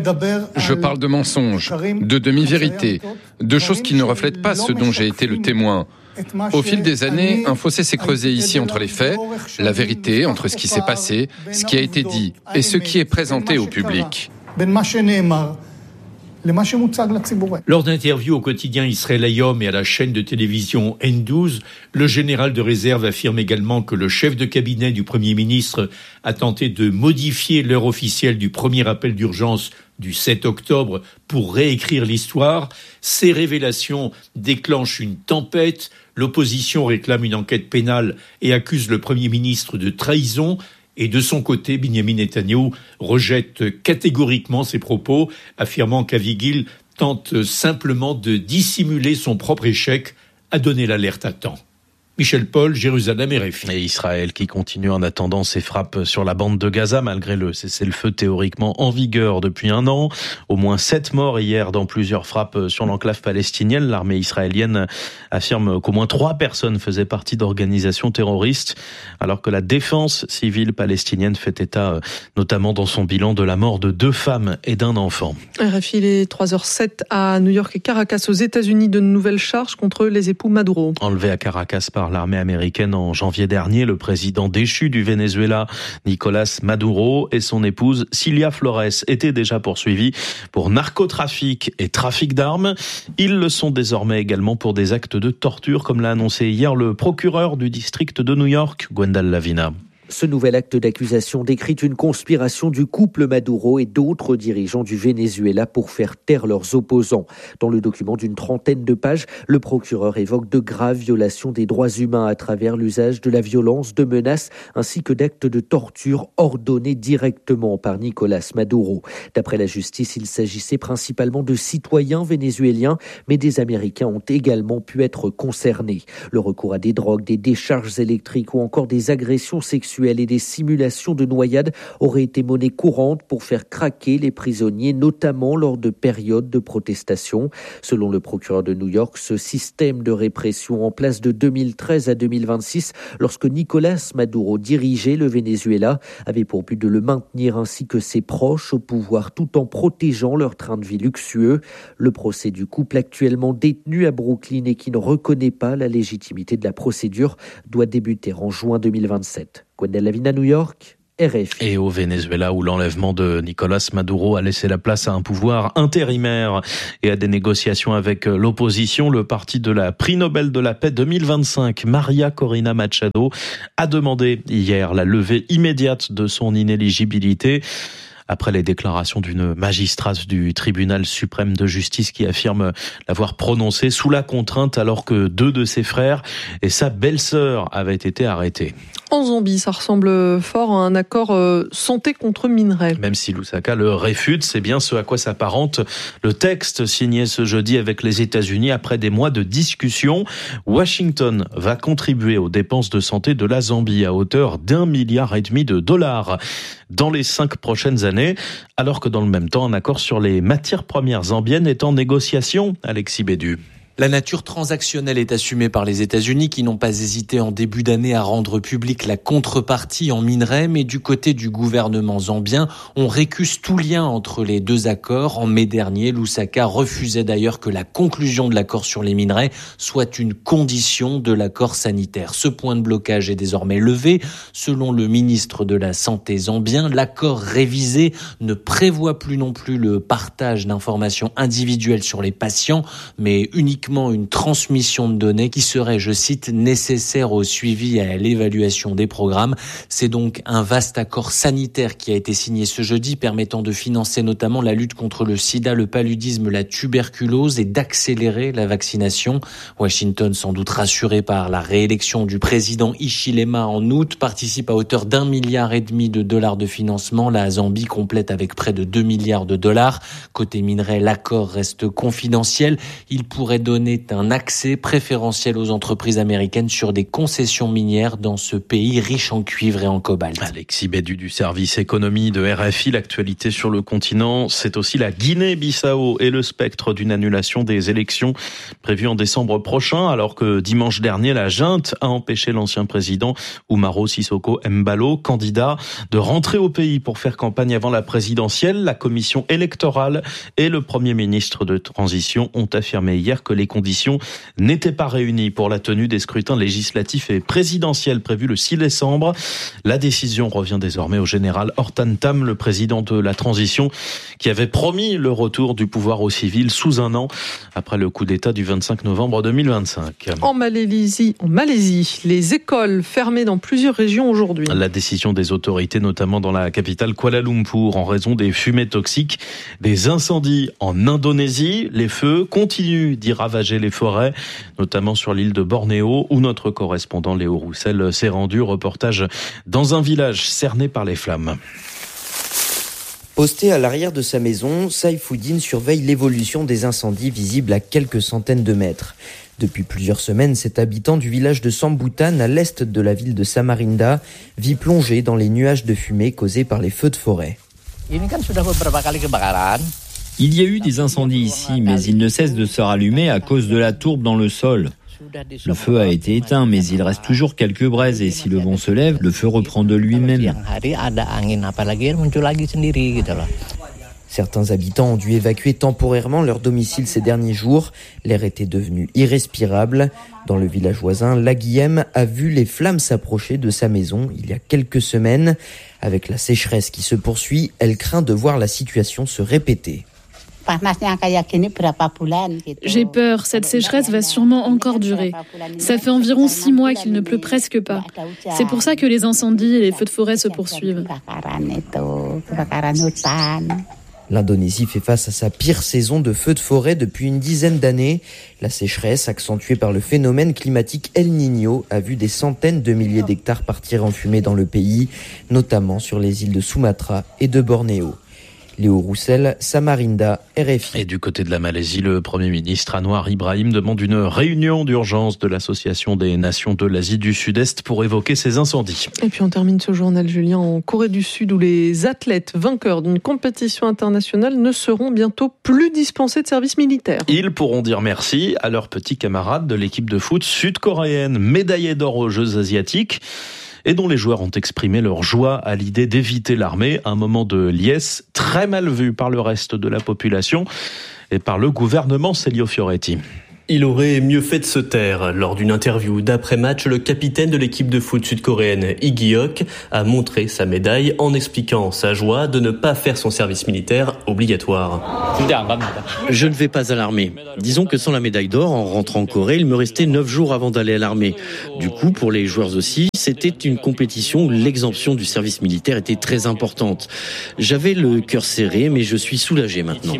Speaker 12: Je parle de mensonges, de demi-vérités, de choses qui ne reflètent pas ce dont j'ai été le témoin. Au fil des années, un fossé s'est creusé ici entre les faits, la vérité, entre ce qui s'est passé, ce qui a été dit et ce qui est présenté au public.
Speaker 11: Lors d'interviews au quotidien Israël Hayom et à la chaîne de télévision N12, le général de réserve affirme également que le chef de cabinet du Premier ministre a tenté de modifier l'heure officielle du premier appel d'urgence du 7 octobre pour réécrire l'histoire. Ces révélations déclenchent une tempête. L'opposition réclame une enquête pénale et accuse le Premier ministre de trahison. Et de son côté, Binyamin Netanyahou rejette catégoriquement ces propos, affirmant qu'Avigil tente simplement de dissimuler son propre échec à donner l'alerte à temps. Michel Paul, Jérusalem, RFI.
Speaker 10: Et Israël qui continue en attendant ses frappes sur la bande de Gaza, malgré le cessez-le-feu théoriquement en vigueur depuis 1 an. Au moins 7 morts hier dans plusieurs frappes sur l'enclave palestinienne. L'armée israélienne affirme qu'au moins 3 personnes faisaient partie d'organisations terroristes, alors que la défense civile palestinienne fait état, notamment dans son bilan, de la mort de 2 femmes et d'un enfant.
Speaker 4: RFI, il est 3h07 à New York et Caracas aux États-Unis, de nouvelles charges contre les époux Maduro.
Speaker 10: Enlevé à Caracas par l'armée américaine en janvier dernier, le président déchu du Venezuela, Nicolás Maduro, et son épouse Cilia Flores étaient déjà poursuivis pour narcotrafic et trafic d'armes. Ils le sont désormais également pour des actes de torture, comme l'a annoncé hier le procureur du district de New York, Gwendal Lavina.
Speaker 13: Ce nouvel acte d'accusation décrit une conspiration du couple Maduro et d'autres dirigeants du Venezuela pour faire taire leurs opposants. Dans le document d'une 30aine de pages, le procureur évoque de graves violations des droits humains à travers l'usage de la violence, de menaces ainsi que d'actes de torture ordonnés directement par Nicolás Maduro. D'après la justice, il s'agissait principalement de citoyens vénézuéliens, mais des Américains ont également pu être concernés. Le recours à des drogues, des décharges électriques ou encore des agressions sexuelles et des simulations de noyade auraient été monnaie courante pour faire craquer les prisonniers, notamment lors de périodes de protestation. Selon le procureur de New York, ce système de répression en place de 2013 à 2026, lorsque Nicolás Maduro dirigeait le Venezuela, avait pour but de le maintenir ainsi que ses proches au pouvoir tout en protégeant leur train de vie luxueux. Le procès du couple actuellement détenu à Brooklyn et qui ne reconnaît pas la légitimité de la procédure doit débuter en juin 2027. Gwendal Lavina, New York, RFI.
Speaker 10: Et au Venezuela, où l'enlèvement de Nicolás Maduro a laissé la place à un pouvoir intérimaire et à des négociations avec l'opposition, le parti de la prix Nobel de la paix 2025, Maria Corina Machado, a demandé hier la levée immédiate de son inéligibilité. Après les déclarations d'une magistrate du tribunal suprême de justice qui affirme l'avoir prononcée sous la contrainte alors que 2 de ses frères et sa belle-sœur avaient été arrêtés.
Speaker 4: En Zambie, ça ressemble fort à un accord santé contre minerais.
Speaker 10: Même si Lusaka le réfute, c'est bien ce à quoi s'apparente le texte signé ce jeudi avec les États-Unis après des mois de discussions. Washington va contribuer aux dépenses de santé de la Zambie à hauteur d'1,5 milliard de dollars dans les 5 prochaines années, alors que dans le même temps, un accord sur les matières premières zambiennes est en négociation. Alexis Bédu.
Speaker 14: La nature transactionnelle est assumée par les États-Unis qui n'ont pas hésité en début d'année à rendre publique la contrepartie en minerais, mais du côté du gouvernement zambien, on récuse tout lien entre les 2 accords. En mai dernier, Lusaka refusait d'ailleurs que la conclusion de l'accord sur les minerais soit une condition de l'accord sanitaire. Ce point de blocage est désormais levé. Selon le ministre de la Santé zambien, l'accord révisé ne prévoit plus non plus le partage d'informations individuelles sur les patients, mais uniquement une transmission de données qui serait, je cite, nécessaire au suivi et à l'évaluation des programmes. C'est donc un vaste accord sanitaire qui a été signé ce jeudi, permettant de financer notamment la lutte contre le sida, le paludisme, la tuberculose et d'accélérer la vaccination. Washington, sans doute rassuré par la réélection du président Hichilema en août, participe à hauteur d'1,5 milliard de dollars de financement. La Zambie complète avec près de 2 milliards de dollars. Côté minerais, l'accord reste confidentiel. Il pourrait donner un accès préférentiel aux entreprises américaines sur des concessions minières dans ce pays riche en cuivre et en cobalt.
Speaker 10: Alexis Bédu du service économie de RFI. L'actualité sur le continent, c'est aussi la Guinée-Bissau et le spectre d'une annulation des élections prévues en décembre prochain, alors que dimanche dernier, la junte a empêché l'ancien président Umaro Sissoko Embalo, candidat, de rentrer au pays pour faire campagne avant la présidentielle. La commission électorale et le premier ministre de transition ont affirmé hier que les conditions n'étaient pas réunies pour la tenue des scrutins législatifs et présidentiels prévus le 6 décembre. La décision revient désormais au général Hortan Tam, le président de la transition, qui avait promis le retour du pouvoir aux civils sous un an après le coup d'État du 25 novembre 2025.
Speaker 4: En Malaisie, les écoles fermées dans plusieurs régions aujourd'hui.
Speaker 10: La décision des autorités, notamment dans la capitale Kuala Lumpur, en raison des fumées toxiques des incendies en Indonésie. Les feux continuent d'y ravager les forêts, notamment sur l'île de Bornéo, où notre correspondant Léo Roussel s'est rendu. Reportage dans un village cerné par les flammes.
Speaker 15: Posté à l'arrière de sa maison, Saifuddin surveille l'évolution des incendies visibles à quelques centaines de mètres. Depuis plusieurs semaines, cet habitant du village de Sambutan, à l'est de la ville de Samarinda, vit plongé dans les nuages de fumée causés par les feux de forêt.
Speaker 16: Il y a eu des incendies ici, mais ils ne cessent de se rallumer à cause de la tourbe dans le sol. Le feu a été éteint, mais il reste toujours quelques braises et si le vent se lève, le feu reprend de lui-même.
Speaker 15: Certains habitants ont dû évacuer temporairement leur domicile ces derniers jours. L'air était devenu irrespirable. Dans le village voisin, Laguiem a vu les flammes s'approcher de sa maison il y a quelques semaines. Avec la sécheresse qui se poursuit, elle craint de voir la situation se répéter.
Speaker 5: J'ai peur, cette sécheresse va sûrement encore durer. Ça fait environ 6 mois qu'il ne pleut presque pas. C'est pour ça que les incendies et les feux de forêt se poursuivent.
Speaker 15: L'Indonésie fait face à sa pire saison de feux de forêt depuis une dizaine d'années. La sécheresse, accentuée par le phénomène climatique El Niño, a vu des centaines de milliers d'hectares partir en fumée dans le pays, notamment sur les îles de Sumatra et de Bornéo. Léo Roussel, Samarinda, RFI.
Speaker 10: Et du côté de la Malaisie, le Premier ministre Anwar Ibrahim demande une réunion d'urgence de l'Association des Nations de l'Asie du Sud-Est pour évoquer ces incendies.
Speaker 4: Et puis on termine ce journal, Julien, en Corée du Sud, où les athlètes vainqueurs d'une compétition internationale ne seront bientôt plus dispensés de service militaire.
Speaker 10: Ils pourront dire merci à leurs petits camarades de l'équipe de foot sud-coréenne, médaillée d'or aux Jeux asiatiques, et dont les joueurs ont exprimé leur joie à l'idée d'éviter l'armée, un moment de liesse très mal vu par le reste de la population et par le gouvernement. Celio Fioretti.
Speaker 17: Il aurait mieux fait de se taire. Lors d'une interview d'après-match, le capitaine de l'équipe de foot sud-coréenne, Lee Gi-hyuk, a montré sa médaille en expliquant sa joie de ne pas faire son service militaire obligatoire.
Speaker 18: Je ne vais pas à l'armée. Disons que sans la médaille d'or, en rentrant en Corée, il me restait 9 jours avant d'aller à l'armée. Du coup, pour les joueurs aussi, c'était une compétition où l'exemption du service militaire était très importante. J'avais le cœur serré, mais je suis soulagé maintenant.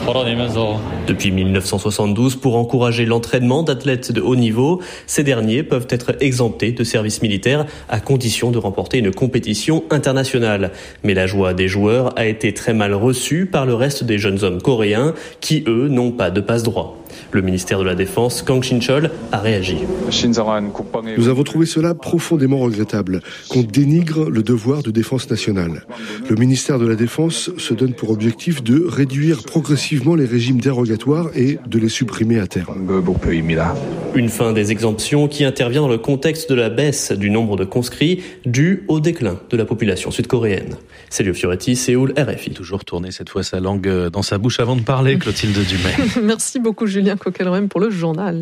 Speaker 17: Depuis 1972, pour encourager l'entraînement d'athlètes de haut niveau, ces derniers peuvent être exemptés de service militaire à condition de remporter une compétition internationale. Mais la joie des joueurs a été très mal reçue par le reste des jeunes hommes coréens qui, eux, n'ont pas de passe-droit. Le ministère de la Défense, Kang Shin-chol, a réagi.
Speaker 19: Nous avons trouvé cela profondément regrettable, qu'on dénigre le devoir de défense nationale. Le ministère de la Défense se donne pour objectif de réduire progressivement les régimes dérogatoires et de les supprimer à terme.
Speaker 17: Une fin des exemptions qui intervient dans le contexte de la baisse du nombre de conscrits due au déclin de la population sud-coréenne. Celio Fioretti, Séoul, RFI.
Speaker 10: Toujours tourner cette fois sa langue dans sa bouche avant de parler, Clotilde Dumais.
Speaker 4: Merci beaucoup Julien Coquelrem pour le journal.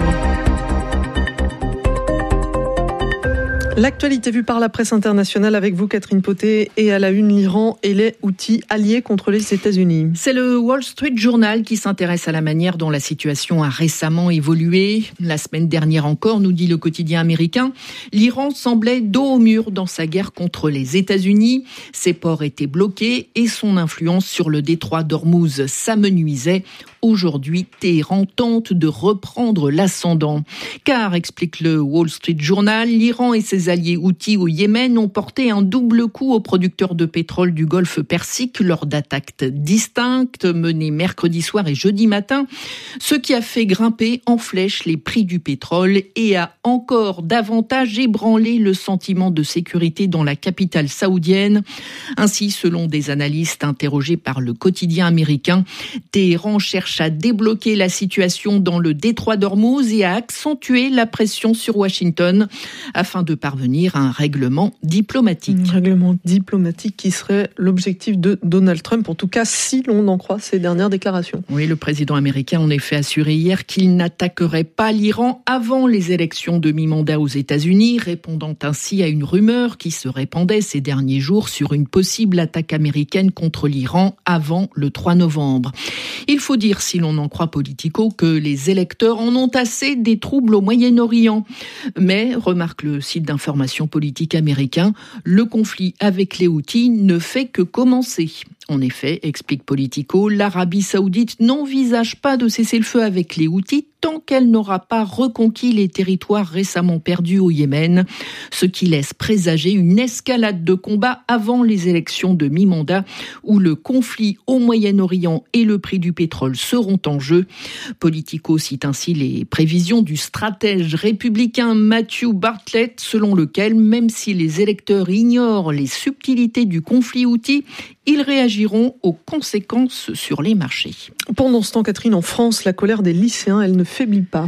Speaker 4: L'actualité vue par la presse internationale avec vous, Catherine Potet, et à la une, l'Iran et les Houthis alliés contre les États-Unis.
Speaker 1: C'est le Wall Street Journal qui s'intéresse à la manière dont la situation a récemment évolué. La semaine dernière encore, nous dit le quotidien américain, l'Iran semblait dos au mur dans sa guerre contre les États-Unis. Ses ports étaient bloqués et son influence sur le détroit d'Ormuz s'amenuisait. Aujourd'hui, Téhéran tente de reprendre l'ascendant. Car, explique le Wall Street Journal, l'Iran et ses alliés houthis au Yémen ont porté un double coup aux producteurs de pétrole du Golfe Persique lors d'attaques distinctes menées mercredi soir et jeudi matin, ce qui a fait grimper en flèche les prix du pétrole et a encore davantage ébranlé le sentiment de sécurité dans la capitale saoudienne. Ainsi, selon des analystes interrogés par le quotidien américain, Téhéran cherche à débloquer la situation dans le détroit d'Ormuz et à accentuer la pression sur Washington afin de parvenir à un règlement diplomatique.
Speaker 4: Un règlement diplomatique qui serait l'objectif de Donald Trump, en tout cas si l'on en croit ses dernières déclarations.
Speaker 1: Oui, le président américain en effet assuré hier qu'il n'attaquerait pas l'Iran avant les élections de mi-mandat aux États-Unis, répondant ainsi à une rumeur qui se répandait ces derniers jours sur une possible attaque américaine contre l'Iran avant le 3 novembre. Il faut dire, si l'on en croit Politico, que les électeurs en ont assez des troubles au Moyen-Orient. Mais, remarque le site d'information politique américain, le conflit avec les Houthis ne fait que commencer. En effet, explique Politico, l'Arabie Saoudite n'envisage pas de cesser le feu avec les Houthis tant qu'elle n'aura pas reconquis les territoires récemment perdus au Yémen, ce qui laisse présager une escalade de combat avant les élections de mi-mandat où le conflit au Moyen-Orient et le prix du pétrole seront en jeu. Politico cite ainsi les prévisions du stratège républicain Matthew Bartlett, selon lequel, même si les électeurs ignorent les subtilités du conflit houthi, ils réagiront aux conséquences sur les marchés.
Speaker 4: Pendant ce temps, Catherine, en France, la colère des lycéens, elle ne faiblit pas.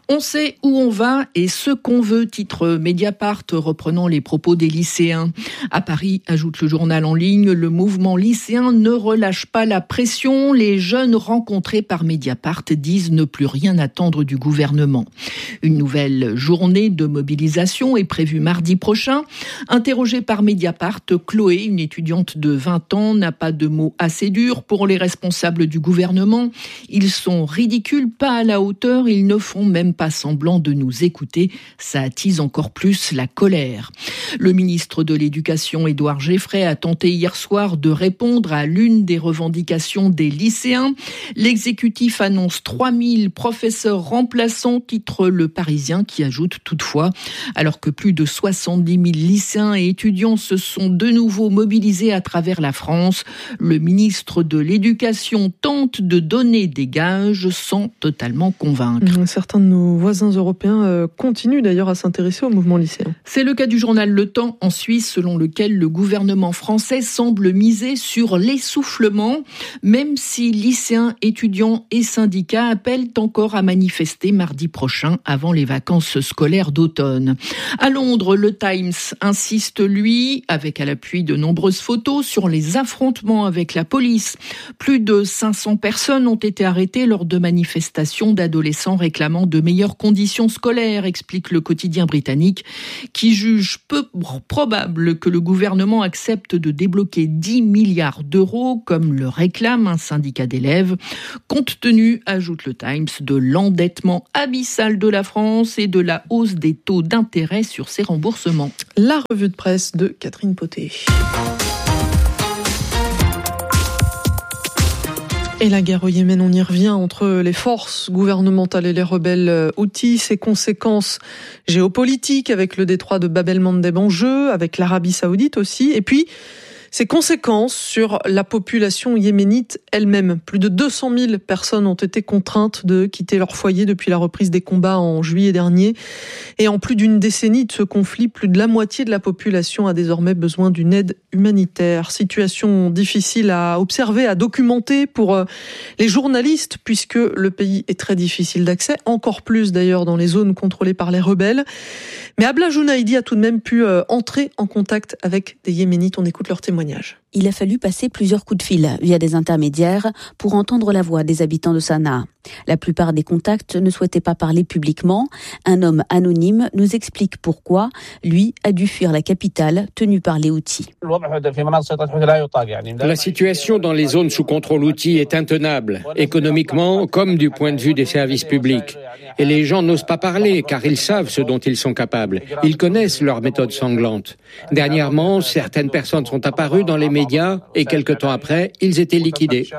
Speaker 1: On sait où on va et ce qu'on veut, titre Mediapart, reprenant les propos des lycéens. À Paris, ajoute le journal en ligne, le mouvement lycéen ne relâche pas la pression. Les jeunes rencontrés par Mediapart disent ne plus rien attendre du gouvernement. Une nouvelle journée de mobilisation est prévue mardi prochain. Interrogée par Mediapart, Chloé, une étudiante de 20 ans, n'a pas de mots assez durs pour les responsables du gouvernement. Ils sont ridicules, pas à la hauteur, ils ne font même pas semblant de nous écouter. Ça attise encore plus la colère. Le ministre de l'Éducation, Édouard Geffray, a tenté hier soir de répondre à l'une des revendications des lycéens. L'exécutif annonce 3000 professeurs remplaçants, titre Le Parisien, qui ajoute toutefois, alors que plus de 70 000 lycéens et étudiants se sont de nouveau mobilisés à travers la France, le ministre de l'Éducation tente de donner des gages sans totalement convaincre.
Speaker 4: Certains de nos voisins européens continuent d'ailleurs à s'intéresser au mouvement lycéen.
Speaker 1: C'est le cas du journal Le Temps en Suisse, selon lequel le gouvernement français semble miser sur l'essoufflement, même si lycéens, étudiants et syndicats appellent encore à manifester mardi prochain avant les vacances scolaires d'automne. À Londres, le Times insiste, lui, avec à l'appui de nombreuses photos, sur les affrontements avec la police. Plus de 500 personnes ont été arrêtées lors de manifestations d'adolescents réclamant de meilleures conditions scolaires, explique le quotidien britannique, qui juge peu probable que le gouvernement accepte de débloquer 10 milliards d'euros, comme le réclame un syndicat d'élèves, compte tenu, ajoute le Times, de l'endettement abyssal de la France et de la hausse des taux d'intérêt sur ses remboursements.
Speaker 4: La revue de presse de Catherine Poté. Et la guerre au Yémen, on y revient, entre les forces gouvernementales et les rebelles Houthis, ses conséquences géopolitiques avec le détroit de Bab el-Mandeb en jeu, avec l'Arabie Saoudite aussi, et puis ses conséquences sur la population yéménite elle-même. Plus de 200 000 personnes ont été contraintes de quitter leur foyer depuis la reprise des combats en juillet dernier. Et en plus d'une décennie de ce conflit, plus de la moitié de la population a désormais besoin d'une aide humanitaire. Situation difficile à observer, à documenter pour les journalistes, puisque le pays est très difficile d'accès, encore plus d'ailleurs dans les zones contrôlées par les rebelles. Mais Abla Jounaidi a tout de même pu entrer en contact avec des Yéménites. On écoute leur témoignage.
Speaker 3: Il a fallu passer plusieurs coups de fil via des intermédiaires pour entendre la voix des habitants de Sanaa. La plupart des contacts ne souhaitaient pas parler publiquement. Un homme anonyme nous explique pourquoi, lui, a dû fuir la capitale tenue par les Houthis.
Speaker 20: La situation dans les zones sous contrôle Houthi est intenable, économiquement comme du point de vue des services publics. Et les gens n'osent pas parler car ils savent ce dont ils sont capables. Ils connaissent leurs méthodes sanglantes. Dernièrement, certaines personnes sont apparues dans les médias et quelque temps après, ils étaient liquidés.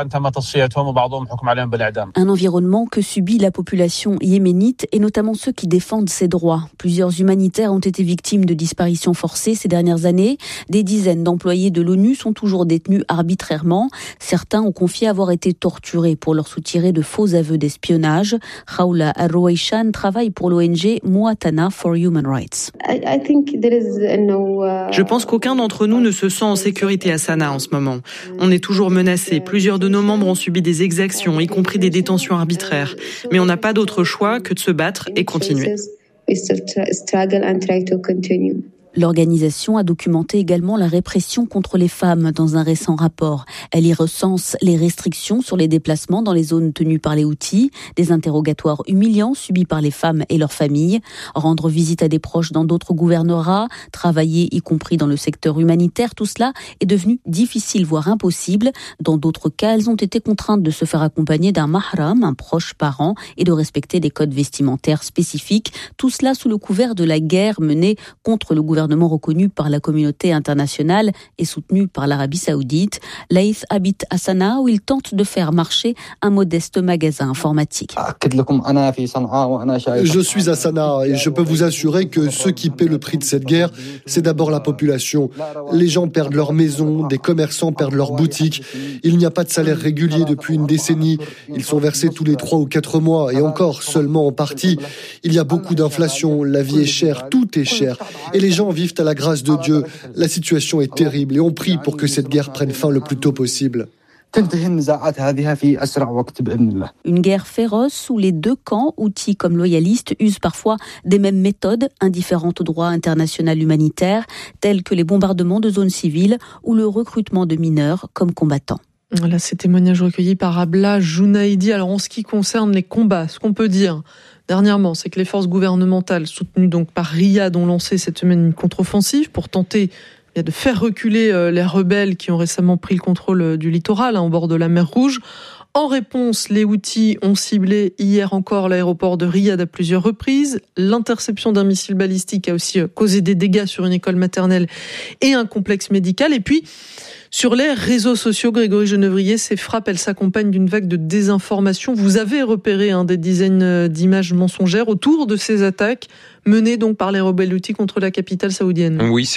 Speaker 3: Un environnement que subit la population yéménite et notamment ceux qui défendent ses droits. Plusieurs humanitaires ont été victimes de disparitions forcées ces dernières années. Des dizaines d'employés de l'ONU sont toujours détenus arbitrairement. Certains ont confié avoir été torturés pour leur soutirer de faux aveux d'espionnage. Khawla Al-Rouaïchan travaille pour l'ONG Mouatana for Human Rights.
Speaker 21: Je pense qu'aucun d'entre nous ne se sent en sécurité à Sanaa en ce moment. On est toujours menacés. Plusieurs de nos membres ont subi des exactions, y compris des détentions arbitraires. Mais on n'a pas d'autre choix que de se battre et continuer.
Speaker 3: L'organisation a documenté également la répression contre les femmes dans un récent rapport. Elle y recense les restrictions sur les déplacements dans les zones tenues par les Houthis, des interrogatoires humiliants subis par les femmes et leurs familles, rendre visite à des proches dans d'autres gouvernorats, travailler y compris dans le secteur humanitaire, tout cela est devenu difficile voire impossible. Dans d'autres cas, elles ont été contraintes de se faire accompagner d'un mahram, un proche parent, et de respecter des codes vestimentaires spécifiques. Tout cela sous le couvert de la guerre menée contre le gouvernement reconnu par la communauté internationale et soutenu par l'Arabie Saoudite. Laïth habite à Sanaa où il tente de faire marcher un modeste magasin informatique.
Speaker 22: Je suis à Sanaa et je peux vous assurer que ceux qui paient le prix de cette guerre, c'est d'abord la population. Les gens perdent leur maison, des commerçants perdent leurs boutiques. Il n'y a pas de salaire régulier depuis une décennie. Ils sont versés tous les 3 ou 4 mois et encore seulement en partie. Il y a beaucoup d'inflation, la vie est chère, tout est cher. Et les gens vivent à la grâce de Dieu. La situation est terrible et on prie pour que cette guerre prenne fin le plus tôt possible.
Speaker 3: Une guerre féroce où les deux camps, Houthis comme loyalistes, usent parfois des mêmes méthodes indifférentes au droit international humanitaire, telles que les bombardements de zones civiles ou le recrutement de mineurs comme combattants.
Speaker 4: Voilà ces témoignages recueillis par Abla Jounaidi. Alors en ce qui concerne les combats, ce qu'on peut dire dernièrement, c'est que les forces gouvernementales soutenues donc par Riyad ont lancé cette semaine une contre-offensive pour tenter de faire reculer les rebelles qui ont récemment pris le contrôle du littoral au bord de la mer Rouge. En réponse, les Houthis ont ciblé hier encore l'aéroport de Riyad à plusieurs reprises. L'interception d'un missile balistique a aussi causé des dégâts sur une école maternelle et un complexe médical. Et puis, sur les réseaux sociaux, Grégory Genevrier, ces frappes, elles s'accompagnent d'une vague de désinformation. Vous avez repéré des dizaines d'images mensongères autour de ces attaques menées donc par les rebelles Houthis contre la capitale saoudienne.
Speaker 12: Oui,